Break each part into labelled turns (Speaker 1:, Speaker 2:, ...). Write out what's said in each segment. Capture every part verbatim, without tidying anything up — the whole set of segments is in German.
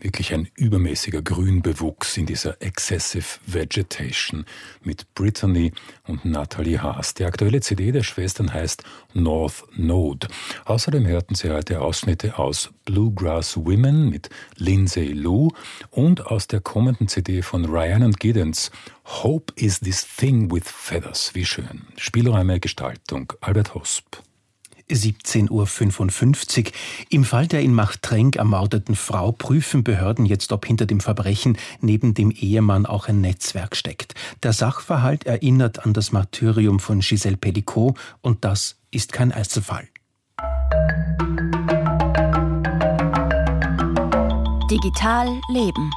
Speaker 1: wirklich ein übermäßiger Grünbewuchs in dieser Excessive Vegetation mit Brittany und Natalie Haas. Die aktuelle C D der Schwestern heißt North Node. Außerdem hörten Sie heute Ausschnitte aus Bluegrass Women mit Lindsay Lou und aus der kommenden C D von Rhiannon Giddens Hope is this thing with feathers. Wie schön. Spielräume, Gestaltung, Albert Hosp.
Speaker 2: siebzehn Uhr fünfundfünfzig. Im Fall der in Machtrenk ermordeten Frau prüfen Behörden jetzt, ob hinter dem Verbrechen neben dem Ehemann auch ein Netzwerk steckt. Der Sachverhalt erinnert an das Martyrium von Gisèle Pelicot und das ist kein Einzelfall.
Speaker 3: Digital Leben.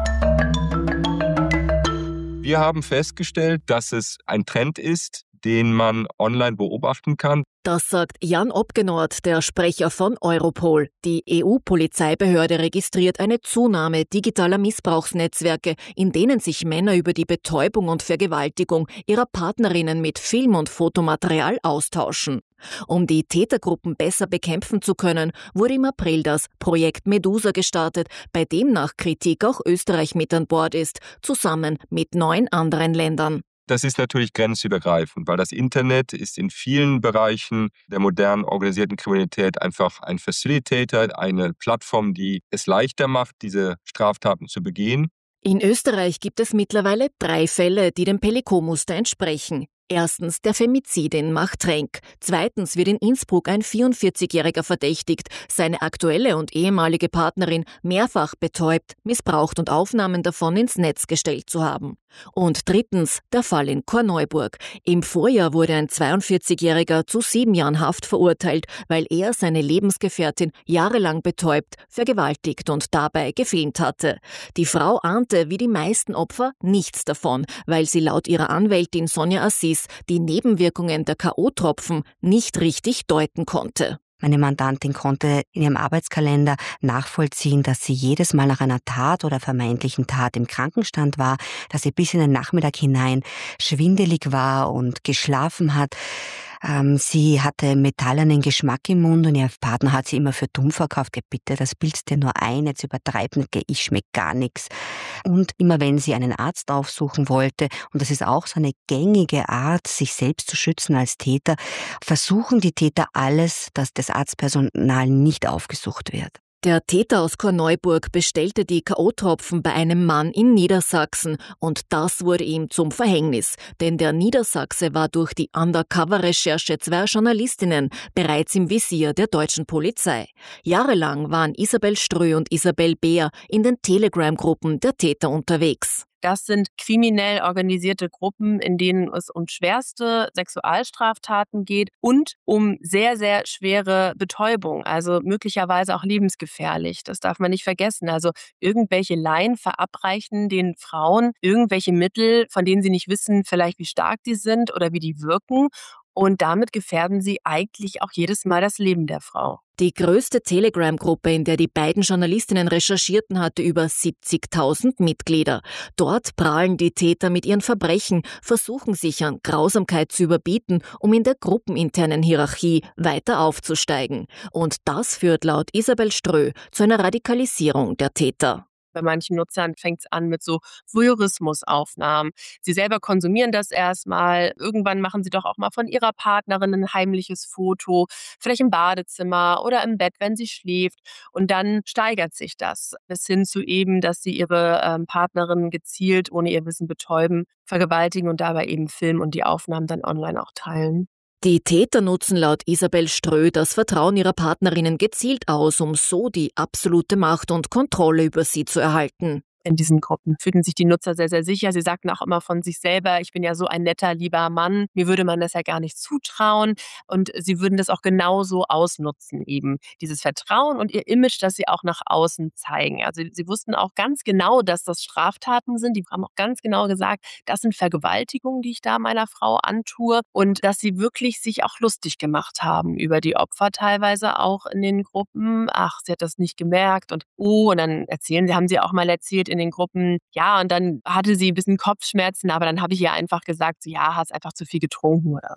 Speaker 4: Wir haben festgestellt, dass es ein Trend ist, den man online beobachten kann.
Speaker 5: Das sagt Jan Opgenord, der Sprecher von Europol. Die E U-Polizeibehörde registriert eine Zunahme digitaler Missbrauchsnetzwerke, in denen sich Männer über die Betäubung und Vergewaltigung ihrer Partnerinnen mit Film- und Fotomaterial austauschen. Um die Tätergruppen besser bekämpfen zu können, wurde im April das Projekt Medusa gestartet, bei dem nach Kritik auch Österreich mit an Bord ist, zusammen mit neun anderen Ländern.
Speaker 4: Das ist natürlich grenzübergreifend, weil das Internet ist in vielen Bereichen der modernen organisierten Kriminalität einfach ein Facilitator, eine Plattform, die es leichter macht, diese Straftaten zu begehen.
Speaker 5: In Österreich gibt es mittlerweile drei Fälle, die dem Pelicot-Muster entsprechen. Erstens der Femizid in Machtrenk. Zweitens wird in Innsbruck ein vierundvierzigjähriger verdächtigt, seine aktuelle und ehemalige Partnerin mehrfach betäubt, missbraucht und Aufnahmen davon ins Netz gestellt zu haben. Und drittens der Fall in Korneuburg. Im Vorjahr wurde ein zweiundvierzigjähriger zu sieben Jahren Haft verurteilt, weil er seine Lebensgefährtin jahrelang betäubt, vergewaltigt und dabei gefilmt hatte. Die Frau ahnte wie die meisten Opfer nichts davon, weil sie laut ihrer Anwältin Sonja Assis die Nebenwirkungen der K O-Tropfen nicht richtig deuten konnte.
Speaker 6: Meine Mandantin konnte in ihrem Arbeitskalender nachvollziehen, dass sie jedes Mal nach einer Tat oder vermeintlichen Tat im Krankenstand war, dass sie bis in den Nachmittag hinein schwindelig war und geschlafen hat. Ähm, sie hatte metallenen Geschmack im Mund und ihr Partner hat sie immer für dumm verkauft. Geh bitte, das bildest dir nur ein, jetzt übertreib nicht, geh, ich schmeck gar nichts. Und immer wenn sie einen Arzt aufsuchen wollte, und das ist auch so eine gängige Art, sich selbst zu schützen als Täter, versuchen die Täter alles, dass das Arztpersonal nicht aufgesucht wird.
Speaker 5: Der Täter aus Korneuburg bestellte die K O-Tropfen bei einem Mann in Niedersachsen und das wurde ihm zum Verhängnis, denn der Niedersachse war durch die Undercover-Recherche zweier Journalistinnen bereits im Visier der deutschen Polizei. Jahrelang waren Isabel Strö und Isabel Beer in den Telegram-Gruppen der Täter unterwegs.
Speaker 7: Das sind kriminell organisierte Gruppen, in denen es um schwerste Sexualstraftaten geht und um sehr, sehr schwere Betäubung, also möglicherweise auch lebensgefährlich. Das darf man nicht vergessen. Also irgendwelche Laien verabreichen den Frauen irgendwelche Mittel, von denen sie nicht wissen, vielleicht wie stark die sind oder wie die wirken. Und damit gefährden sie eigentlich auch jedes Mal das Leben der Frau.
Speaker 5: Die größte Telegram-Gruppe, in der die beiden Journalistinnen recherchierten, hatte über siebzigtausend Mitglieder. Dort prahlen die Täter mit ihren Verbrechen, versuchen sich an Grausamkeit zu überbieten, um in der gruppeninternen Hierarchie weiter aufzusteigen. Und das führt laut Isabel Strö zu einer Radikalisierung der Täter.
Speaker 7: Bei manchen Nutzern fängt es an mit so Voyeurismusaufnahmen. Sie selber konsumieren das erstmal. Irgendwann machen sie doch auch mal von ihrer Partnerin ein heimliches Foto, vielleicht im Badezimmer oder im Bett, wenn sie schläft. Und dann steigert sich das bis hin zu eben, dass sie ihre ähm, Partnerin gezielt ohne ihr Wissen betäuben, vergewaltigen und dabei eben filmen und die Aufnahmen dann online auch teilen.
Speaker 5: Die Täter nutzen laut Isabel Strö das Vertrauen ihrer Partnerinnen gezielt aus, um so die absolute Macht und Kontrolle über sie zu erhalten.
Speaker 7: In diesen Gruppen fühlten sich die Nutzer sehr, sehr sicher. Sie sagten auch immer von sich selber, ich bin ja so ein netter, lieber Mann, mir würde man das ja gar nicht zutrauen. Und sie würden das auch genauso ausnutzen, eben dieses Vertrauen und ihr Image, das sie auch nach außen zeigen. Also sie wussten auch ganz genau, dass das Straftaten sind. Die haben auch ganz genau gesagt, das sind Vergewaltigungen, die ich da meiner Frau antue. Und dass sie wirklich sich auch lustig gemacht haben über die Opfer teilweise auch in den Gruppen. Ach, sie hat das nicht gemerkt und oh, und dann erzählen sie, haben sie auch mal erzählt in den Gruppen, ja, und dann hatte sie ein bisschen Kopfschmerzen, aber dann habe ich ihr einfach gesagt, so, ja, hast einfach zu viel getrunken oder so.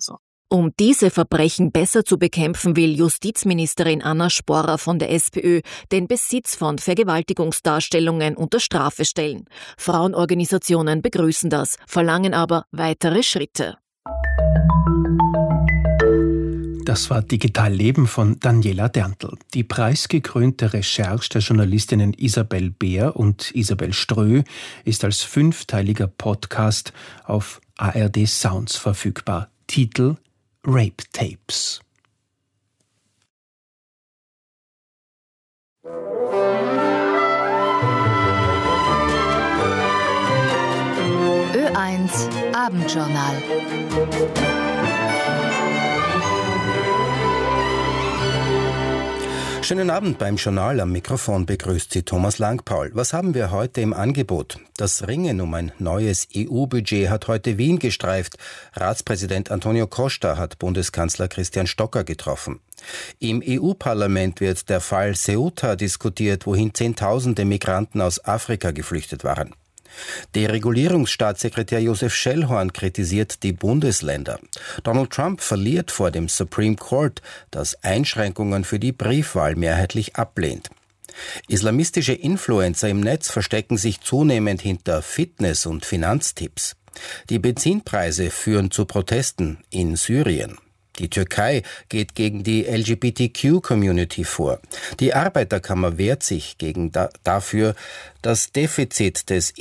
Speaker 5: Um diese Verbrechen besser zu bekämpfen, will Justizministerin Anna Sporrer von der SPÖ den Besitz von Vergewaltigungsdarstellungen unter Strafe stellen. Frauenorganisationen begrüßen das, verlangen aber weitere Schritte.
Speaker 2: Das war Digital Leben von Daniela Derntl. Die preisgekrönte Recherche der Journalistinnen Isabel Beer und Isabel Strö ist als fünfteiliger Podcast auf A R D Sounds verfügbar. Titel Rape Tapes.
Speaker 3: Ö eins Abendjournal.
Speaker 8: Schönen Abend beim Journal. Am Mikrofon begrüßt Sie Thomas Langpaul. Was haben wir heute im Angebot? Das Ringen um ein neues E U-Budget hat heute Wien gestreift. Ratspräsident Antonio Costa hat Bundeskanzler Christian Stocker getroffen. Im E U-Parlament wird der Fall Ceuta diskutiert, wohin Zehntausende Migranten aus Afrika geflüchtet waren. Deregulierungsstaatssekretär Josef Schellhorn kritisiert die Bundesländer. Donald Trump verliert vor dem Supreme Court, das Einschränkungen für die Briefwahl mehrheitlich ablehnt. Islamistische Influencer im Netz verstecken sich zunehmend hinter Fitness- und Finanztipps. Die Benzinpreise führen zu Protesten in Syrien. Die Türkei geht gegen die L G B T Q-Community vor. Die Arbeiterkammer wehrt sich gegen da- dafür, das Defizit des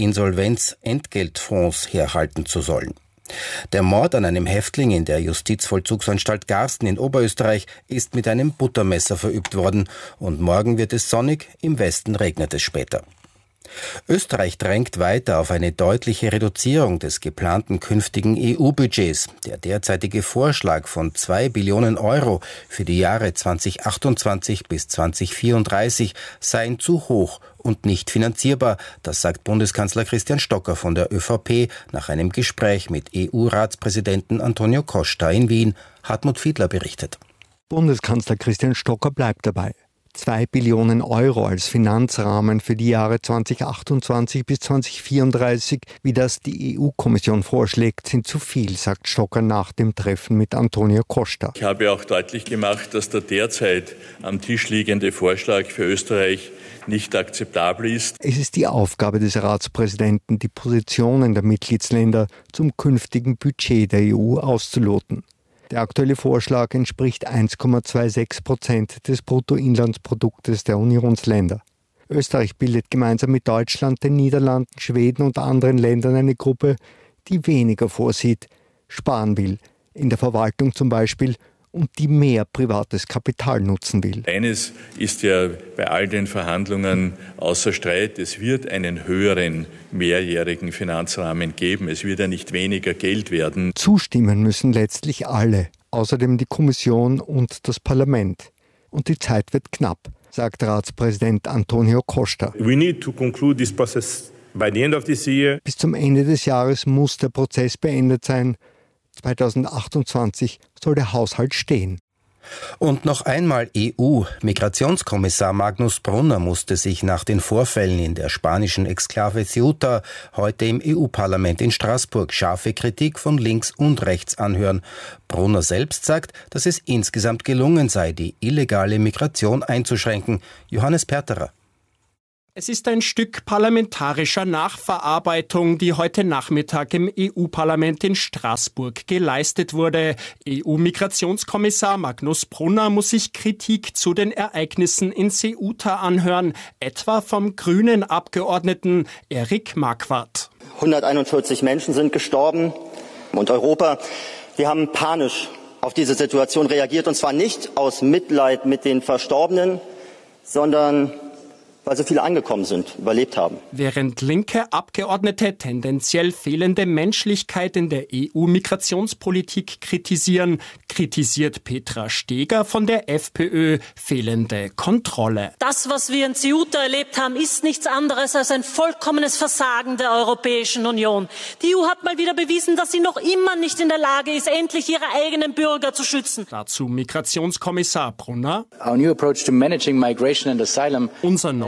Speaker 8: Insolvenzentgeltfonds herhalten zu sollen. Der Mord an einem Häftling in der Justizvollzugsanstalt Garsten in Oberösterreich ist mit einem Buttermesser verübt worden und morgen wird es sonnig, im Westen regnet es später. Österreich drängt weiter auf eine deutliche Reduzierung des geplanten künftigen E U-Budgets. Der derzeitige Vorschlag von zwei Billionen Euro für die Jahre zweitausendachtundzwanzig bis zweitausendvierunddreißig seien zu hoch und nicht finanzierbar. Das sagt Bundeskanzler Christian Stocker von der ÖVP nach einem Gespräch mit E U-Ratspräsidenten Antonio Costa in Wien. Hartmut Fiedler berichtet.
Speaker 9: Bundeskanzler Christian Stocker bleibt dabei. Zwei Billionen Euro als Finanzrahmen für die Jahre zweitausendachtundzwanzig bis zweitausendvierunddreißig, wie das die E U-Kommission vorschlägt, sind zu viel, sagt Stocker nach dem Treffen mit Antonio Costa.
Speaker 10: Ich habe auch deutlich gemacht, dass der derzeit am Tisch liegende Vorschlag für Österreich nicht akzeptabel ist.
Speaker 9: Es ist die Aufgabe des Ratspräsidenten, die Positionen der Mitgliedsländer zum künftigen Budget der E U auszuloten. Der aktuelle Vorschlag entspricht eins Komma sechsundzwanzig Prozent des Bruttoinlandsproduktes der Unionsländer. Österreich bildet gemeinsam mit Deutschland, den Niederlanden, Schweden und anderen Ländern eine Gruppe, die weniger vorsieht, sparen will, in der Verwaltung zum Beispiel, und die mehr privates Kapital nutzen will.
Speaker 10: Eines ist ja bei all den Verhandlungen außer Streit, es wird einen höheren mehrjährigen Finanzrahmen geben. Es wird ja nicht weniger Geld werden.
Speaker 9: Zustimmen müssen letztlich alle, außerdem die Kommission und das Parlament. Und die Zeit wird knapp, sagt Ratspräsident Antonio Costa.
Speaker 11: We need to conclude this process by the end of this year.
Speaker 9: Bis zum Ende des Jahres muss der Prozess beendet sein. zweitausendachtundzwanzig soll der Haushalt stehen.
Speaker 8: Und noch einmal E U. Migrationskommissar Magnus Brunner musste sich nach den Vorfällen in der spanischen Exklave Ceuta heute im E U-Parlament in Straßburg scharfe Kritik von links und rechts anhören. Brunner selbst sagt, dass es insgesamt gelungen sei, die illegale Migration einzuschränken. Johannes Perterer.
Speaker 12: Es ist ein Stück parlamentarischer Nachverarbeitung, die heute Nachmittag im E U-Parlament in Straßburg geleistet wurde. E U-Migrationskommissar Magnus Brunner muss sich Kritik zu den Ereignissen in Ceuta anhören, etwa vom grünen Abgeordneten Eric Marquardt.
Speaker 13: hunderteinundvierzig Menschen sind gestorben und Europa, wir haben panisch auf diese Situation reagiert, und zwar nicht aus Mitleid mit den Verstorbenen, sondern weil so viele angekommen sind, überlebt haben.
Speaker 12: Während linke Abgeordnete tendenziell fehlende Menschlichkeit in der E U-Migrationspolitik kritisieren, kritisiert Petra Steger von der FPÖ fehlende Kontrolle.
Speaker 14: Das, was wir in Ceuta erlebt haben, ist nichts anderes als ein vollkommenes Versagen der Europäischen Union. Die E U hat mal wieder bewiesen, dass sie noch immer nicht in der Lage ist, endlich ihre eigenen Bürger zu schützen.
Speaker 12: Dazu Migrationskommissar Brunner.
Speaker 15: Our new approach to managing migration and asylum.
Speaker 12: Unser neues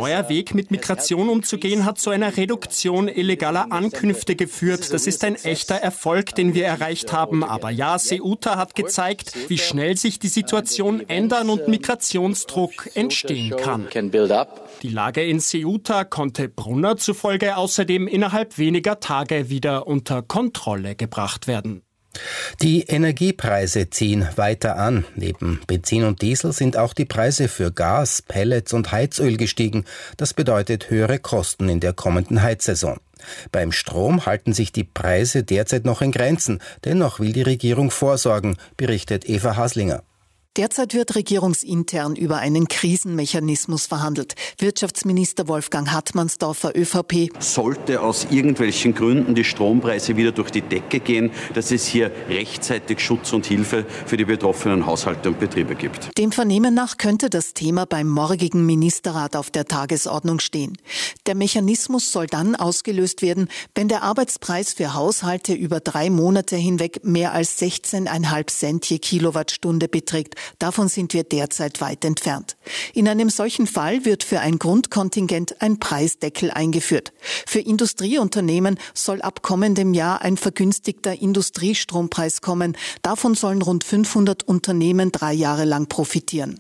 Speaker 12: neuer Weg, mit Migration umzugehen, hat zu einer Reduktion illegaler Ankünfte geführt. Das ist ein echter Erfolg, den wir erreicht haben. Aber ja, Ceuta hat gezeigt, wie schnell sich die Situation ändern und Migrationsdruck entstehen kann. Die Lage in Ceuta konnte Brunner zufolge außerdem innerhalb weniger Tage wieder unter Kontrolle gebracht werden.
Speaker 8: Die Energiepreise ziehen weiter an. Neben Benzin und Diesel sind auch die Preise für Gas, Pellets und Heizöl gestiegen. Das bedeutet höhere Kosten in der kommenden Heizsaison. Beim Strom halten sich die Preise derzeit noch in Grenzen. Dennoch will die Regierung vorsorgen, berichtet Eva Haslinger.
Speaker 15: Derzeit wird regierungsintern über einen Krisenmechanismus verhandelt. Wirtschaftsminister Wolfgang Hartmannsdorfer, ÖVP.
Speaker 16: Sollte aus irgendwelchen Gründen die Strompreise wieder durch die Decke gehen, dass es hier rechtzeitig Schutz und Hilfe für die betroffenen Haushalte und Betriebe gibt.
Speaker 15: Dem Vernehmen nach könnte das Thema beim morgigen Ministerrat auf der Tagesordnung stehen. Der Mechanismus soll dann ausgelöst werden, wenn der Arbeitspreis für Haushalte über drei Monate hinweg mehr als sechzehn Komma fünf Cent je Kilowattstunde beträgt. Davon sind wir derzeit weit entfernt. In einem solchen Fall wird für ein Grundkontingent ein Preisdeckel eingeführt. Für Industrieunternehmen soll ab kommendem Jahr ein vergünstigter Industriestrompreis kommen. Davon sollen rund fünfhundert Unternehmen drei Jahre lang profitieren.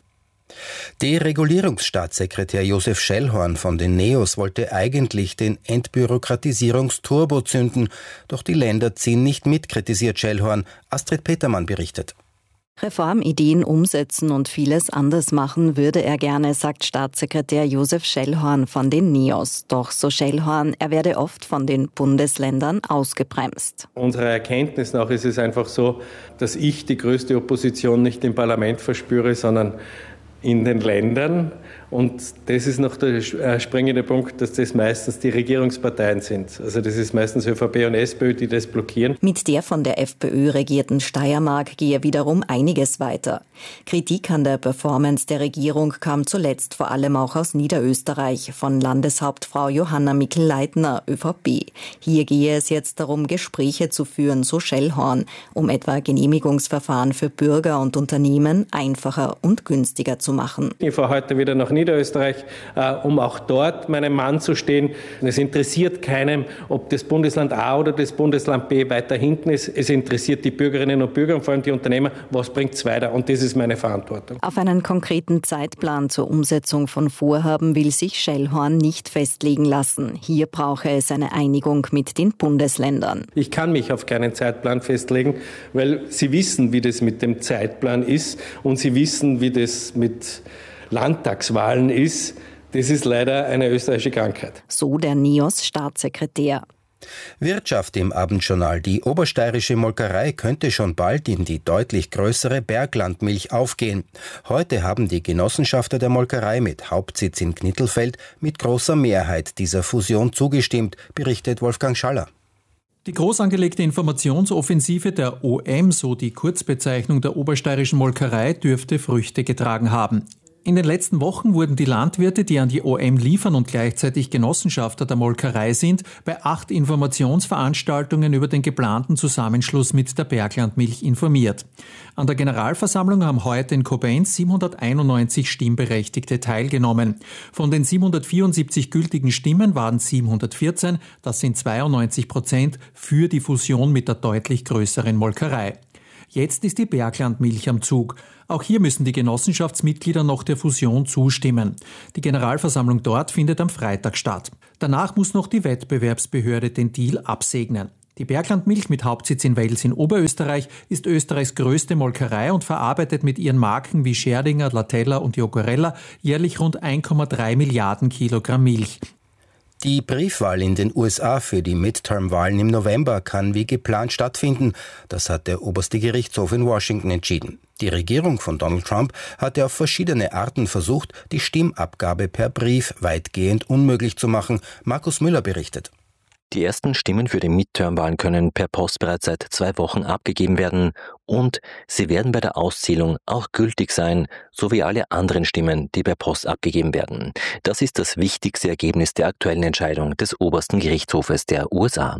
Speaker 8: Deregulierungsstaatssekretär Josef Schellhorn von den Neos wollte eigentlich den Entbürokratisierungsturbo zünden. Doch die Länder ziehen nicht mit, kritisiert Schellhorn. Astrid Petermann berichtet.
Speaker 17: Reformideen umsetzen und vieles anders machen würde er gerne, sagt Staatssekretär Josef Schellhorn von den Neos. Doch so Schellhorn, er werde oft von den Bundesländern ausgebremst.
Speaker 18: Unserer Erkenntnis nach ist es einfach so, dass ich die größte Opposition nicht im Parlament verspüre, sondern in den Ländern. Und das ist noch der springende Punkt, dass das meistens die Regierungsparteien sind. Also das ist meistens ÖVP und SPÖ, die das blockieren.
Speaker 17: Mit der von der FPÖ regierten Steiermark gehe wiederum einiges weiter. Kritik an der Performance der Regierung kam zuletzt vor allem auch aus Niederösterreich von Landeshauptfrau Johanna Mikl-Leitner, ÖVP. Hier gehe es jetzt darum, Gespräche zu führen, so Schellhorn, um etwa Genehmigungsverfahren für Bürger und Unternehmen einfacher und günstiger zu machen.
Speaker 18: Ich fahre heute wieder nach Niederösterreich, äh, um auch dort meinem Mann zu stehen. Es interessiert keinem, ob das Bundesland A oder das Bundesland B weiter hinten ist. Es interessiert die Bürgerinnen und Bürger und vor allem die Unternehmer, was bringt es weiter. Und das ist meine Verantwortung.
Speaker 17: Auf einen konkreten Zeitplan zur Umsetzung von Vorhaben will sich Schellhorn nicht festlegen lassen. Hier brauche es eine Einigung mit den Bundesländern.
Speaker 18: Ich kann mich auf keinen Zeitplan festlegen, weil Sie wissen, wie das mit dem Zeitplan ist und Sie wissen, wie das mit Landtagswahlen ist. Das ist leider eine österreichische Krankheit.
Speaker 17: So der Neos-Staatssekretär.
Speaker 8: Wirtschaft im Abendjournal. Die obersteirische Molkerei könnte schon bald in die deutlich größere Berglandmilch aufgehen. Heute haben die Genossenschafter der Molkerei mit Hauptsitz in Knittelfeld mit großer Mehrheit dieser Fusion zugestimmt, berichtet Wolfgang Schaller.
Speaker 19: Die groß angelegte Informationsoffensive der O M, so die Kurzbezeichnung der obersteirischen Molkerei, dürfte Früchte getragen haben. In den letzten Wochen wurden die Landwirte, die an die O M liefern und gleichzeitig Genossenschafter der Molkerei sind, bei acht Informationsveranstaltungen über den geplanten Zusammenschluss mit der Berglandmilch informiert. An der Generalversammlung haben heute in Koblenz siebenhunderteinundneunzig Stimmberechtigte teilgenommen. Von den siebenhundertvierundsiebzig gültigen Stimmen waren siebenhundertvierzehn, das sind zweiundneunzig Prozent, für die Fusion mit der deutlich größeren Molkerei. Jetzt ist die Berglandmilch am Zug. Auch hier müssen die Genossenschaftsmitglieder noch der Fusion zustimmen. Die Generalversammlung dort findet am Freitag statt. Danach muss noch die Wettbewerbsbehörde den Deal absegnen. Die Berglandmilch mit Hauptsitz in Wels in Oberösterreich ist Österreichs größte Molkerei und verarbeitet mit ihren Marken wie Scherdinger, Latella und Jogurella jährlich rund eins Komma drei Milliarden Kilogramm Milch.
Speaker 8: Die Briefwahl in den U S A für die Midterm-Wahlen im November kann wie geplant stattfinden. Das hat der oberste Gerichtshof in Washington entschieden. Die Regierung von Donald Trump hatte auf verschiedene Arten versucht, die Stimmabgabe per Brief weitgehend unmöglich zu machen. Markus Müller berichtet.
Speaker 20: Die ersten Stimmen für die Midterm-Wahlen können per Post bereits seit zwei Wochen abgegeben werden und sie werden bei der Auszählung auch gültig sein, so wie alle anderen Stimmen, die per Post abgegeben werden. Das ist das wichtigste Ergebnis der aktuellen Entscheidung des obersten Gerichtshofes der U S A.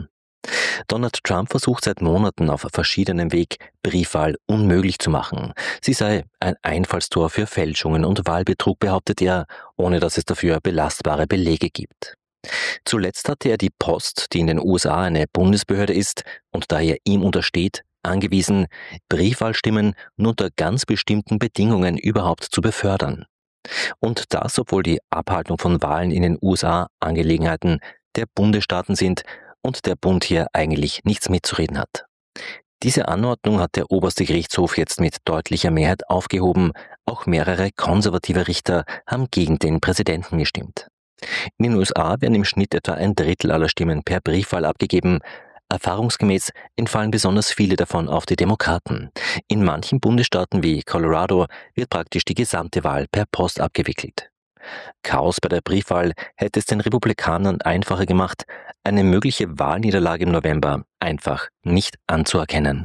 Speaker 20: Donald Trump versucht seit Monaten auf verschiedenem Weg, Briefwahl unmöglich zu machen. Sie sei ein Einfallstor für Fälschungen und Wahlbetrug, behauptet er, ohne dass es dafür belastbare Belege gibt. Zuletzt hatte er die Post, die in den U S A eine Bundesbehörde ist und daher ihm untersteht, angewiesen, Briefwahlstimmen nur unter ganz bestimmten Bedingungen überhaupt zu befördern. Und das, obwohl die Abhaltung von Wahlen in den U S A Angelegenheiten der Bundesstaaten sind und der Bund hier eigentlich nichts mitzureden hat. Diese Anordnung hat der oberste Gerichtshof jetzt mit deutlicher Mehrheit aufgehoben. Auch mehrere konservative Richter haben gegen den Präsidenten gestimmt. In den U S A werden im Schnitt etwa ein Drittel aller Stimmen per Briefwahl abgegeben. Erfahrungsgemäß entfallen besonders viele davon auf die Demokraten. In manchen Bundesstaaten wie Colorado wird praktisch die gesamte Wahl per Post abgewickelt. Chaos bei der Briefwahl hätte es den Republikanern einfacher gemacht, eine mögliche Wahlniederlage im November einfach nicht anzuerkennen.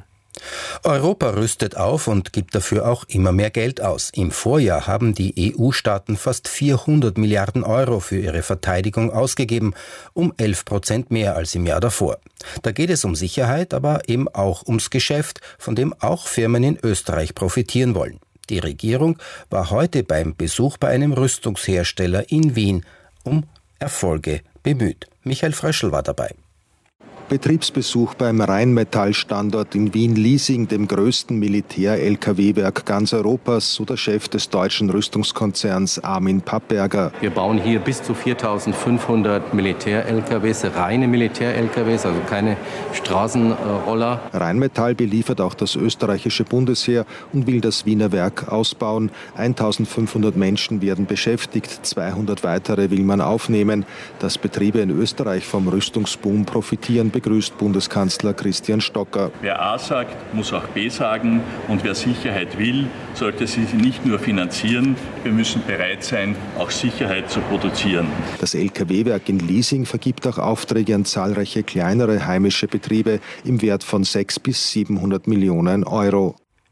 Speaker 8: Europa rüstet auf und gibt dafür auch immer mehr Geld aus. Im Vorjahr haben die E U-Staaten fast vierhundert Milliarden Euro für ihre Verteidigung ausgegeben, um elf Prozent mehr als im Jahr davor. Da geht es um Sicherheit, aber eben auch ums Geschäft, von dem auch Firmen in Österreich profitieren wollen. Die Regierung war heute beim Besuch bei einem Rüstungshersteller in Wien um Erfolge bemüht. Michael Fröschl war dabei.
Speaker 21: Betriebsbesuch beim Rheinmetall-Standort in Wien-Liesing, dem größten Militär-L K W-Werk ganz Europas, so der Chef des deutschen Rüstungskonzerns Armin Papperger.
Speaker 22: Wir bauen hier bis zu viertausendfünfhundert Militär-L K Ws, reine Militär-L K Ws, also keine Straßenroller.
Speaker 21: Rheinmetall beliefert auch das österreichische Bundesheer und will das Wiener Werk ausbauen. eintausendfünfhundert Menschen werden beschäftigt, zweihundert weitere will man aufnehmen. Dass Betriebe in Österreich vom Rüstungsboom profitieren, begrüßt Bundeskanzler Christian Stocker.
Speaker 10: Wer A sagt, muss auch B sagen. Und wer Sicherheit will, sollte sie nicht nur finanzieren. Wir müssen bereit sein, auch Sicherheit zu produzieren.
Speaker 21: Das L K W-Werk in Liesing vergibt auch Aufträge an zahlreiche kleinere heimische Betriebe im Wert von sechshundert bis siebenhundert Millionen Euro.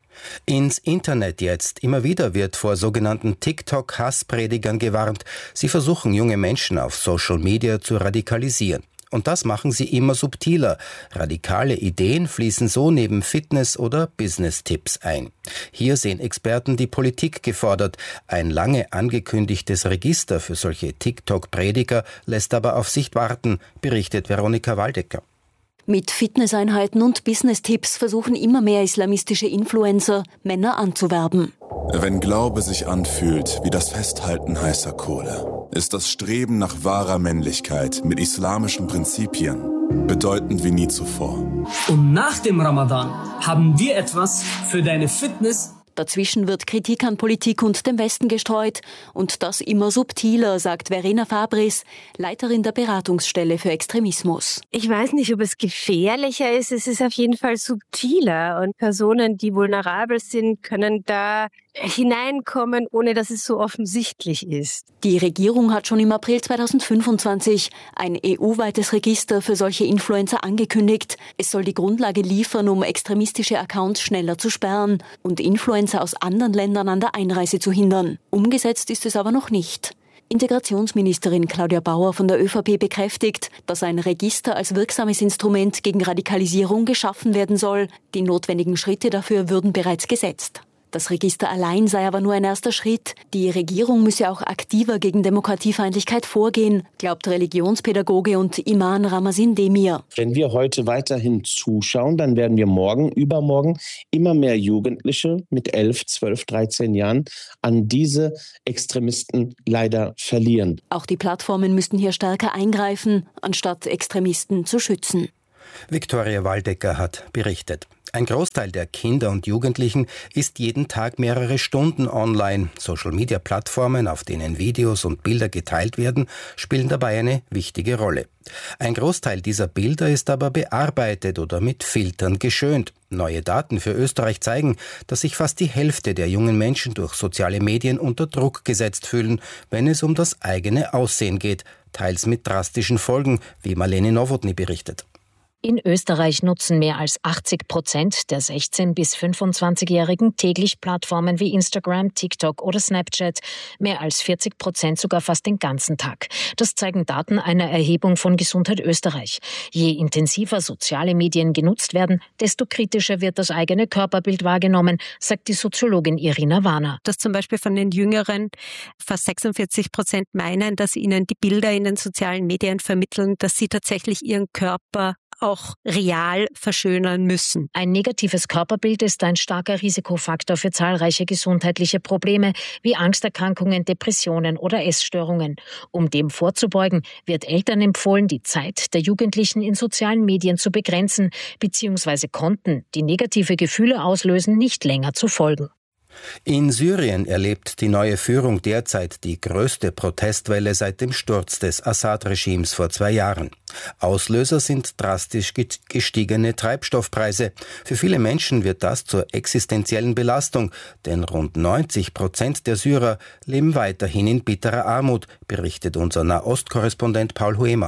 Speaker 8: Ins Internet jetzt. Immer wieder wird vor sogenannten TikTok-Hasspredigern gewarnt. Sie versuchen, junge Menschen auf Social Media zu radikalisieren. Und das machen sie immer subtiler. Radikale Ideen fließen so neben Fitness- oder Business-Tipps ein. Hier sehen Experten die Politik gefordert. Ein lange angekündigtes Register für solche TikTok-Prediger lässt aber auf sich warten, berichtet Veronika Waldecker.
Speaker 23: Mit Fitnesseinheiten und Business-Tipps versuchen immer mehr islamistische Influencer, Männer anzuwerben.
Speaker 24: Wenn Glaube sich anfühlt wie das Festhalten heißer Kohle, ist das Streben nach wahrer Männlichkeit mit islamischen Prinzipien bedeutend wie nie zuvor.
Speaker 25: Und nach dem Ramadan haben wir etwas für deine Fitness.
Speaker 23: Dazwischen wird Kritik an Politik und dem Westen gestreut. Und das immer subtiler, sagt Verena Fabris, Leiterin der Beratungsstelle für Extremismus.
Speaker 26: Ich weiß nicht, ob es gefährlicher ist. Es ist auf jeden Fall subtiler. Und Personen, die vulnerabel sind, können da hineinkommen, ohne dass es so offensichtlich ist.
Speaker 23: Die Regierung hat schon im April zweitausendfünfundzwanzig ein E U-weites Register für solche Influencer angekündigt. Es soll die Grundlage liefern, um extremistische Accounts schneller zu sperren und Influencer aus anderen Ländern an der Einreise zu hindern. Umgesetzt ist es aber noch nicht. Integrationsministerin Claudia Bauer von der ÖVP bekräftigt, dass ein Register als wirksames Instrument gegen Radikalisierung geschaffen werden soll. Die notwendigen Schritte dafür würden bereits gesetzt. Das Register allein sei aber nur ein erster Schritt. Die Regierung müsse auch aktiver gegen Demokratiefeindlichkeit vorgehen, glaubt Religionspädagoge und Iman Ramazin Demir.
Speaker 27: Wenn wir heute weiterhin zuschauen, dann werden wir morgen, übermorgen immer mehr Jugendliche mit elf, zwölf, dreizehn Jahren an diese Extremisten leider verlieren.
Speaker 23: Auch die Plattformen müssten hier stärker eingreifen, anstatt Extremisten zu schützen.
Speaker 8: Viktoria Waldecker hat berichtet. Ein Großteil der Kinder und Jugendlichen ist jeden Tag mehrere Stunden online. Social-Media-Plattformen, auf denen Videos und Bilder geteilt werden, spielen dabei eine wichtige Rolle. Ein Großteil dieser Bilder ist aber bearbeitet oder mit Filtern geschönt. Neue Daten für Österreich zeigen, dass sich fast die Hälfte der jungen Menschen durch soziale Medien unter Druck gesetzt fühlen, wenn es um das eigene Aussehen geht, teils mit drastischen Folgen, wie Marlene Nowotny berichtet.
Speaker 1: In Österreich nutzen mehr als achtzig Prozent der sechzehn- bis fünfundzwanzigjährigen täglich Plattformen wie Instagram, TikTok oder Snapchat. Mehr als vierzig Prozent sogar fast den ganzen Tag. Das zeigen Daten einer Erhebung von Gesundheit Österreich. Je intensiver soziale Medien genutzt werden, desto kritischer wird das eigene Körperbild wahrgenommen, sagt die Soziologin Irina Warner.
Speaker 2: Dass zum Beispiel von den Jüngeren fast sechsundvierzig Prozent meinen, dass ihnen die Bilder in den sozialen Medien vermitteln, dass sie tatsächlich ihren Körper auch real verschönern müssen.
Speaker 1: Ein negatives Körperbild ist ein starker Risikofaktor für zahlreiche gesundheitliche Probleme wie Angsterkrankungen, Depressionen oder Essstörungen. Um dem vorzubeugen, wird Eltern empfohlen, die Zeit der Jugendlichen in sozialen Medien zu begrenzen bzw. Konten, die negative Gefühle auslösen, nicht länger zu folgen.
Speaker 8: In Syrien erlebt die neue Führung derzeit die größte Protestwelle seit dem Sturz des Assad-Regimes vor zwei Jahren. Auslöser sind drastisch gestiegene Treibstoffpreise. Für viele Menschen wird das zur existenziellen Belastung, denn rund neunzig Prozent der Syrer leben weiterhin in bitterer Armut, berichtet unser Nahostkorrespondent Paul Huemer.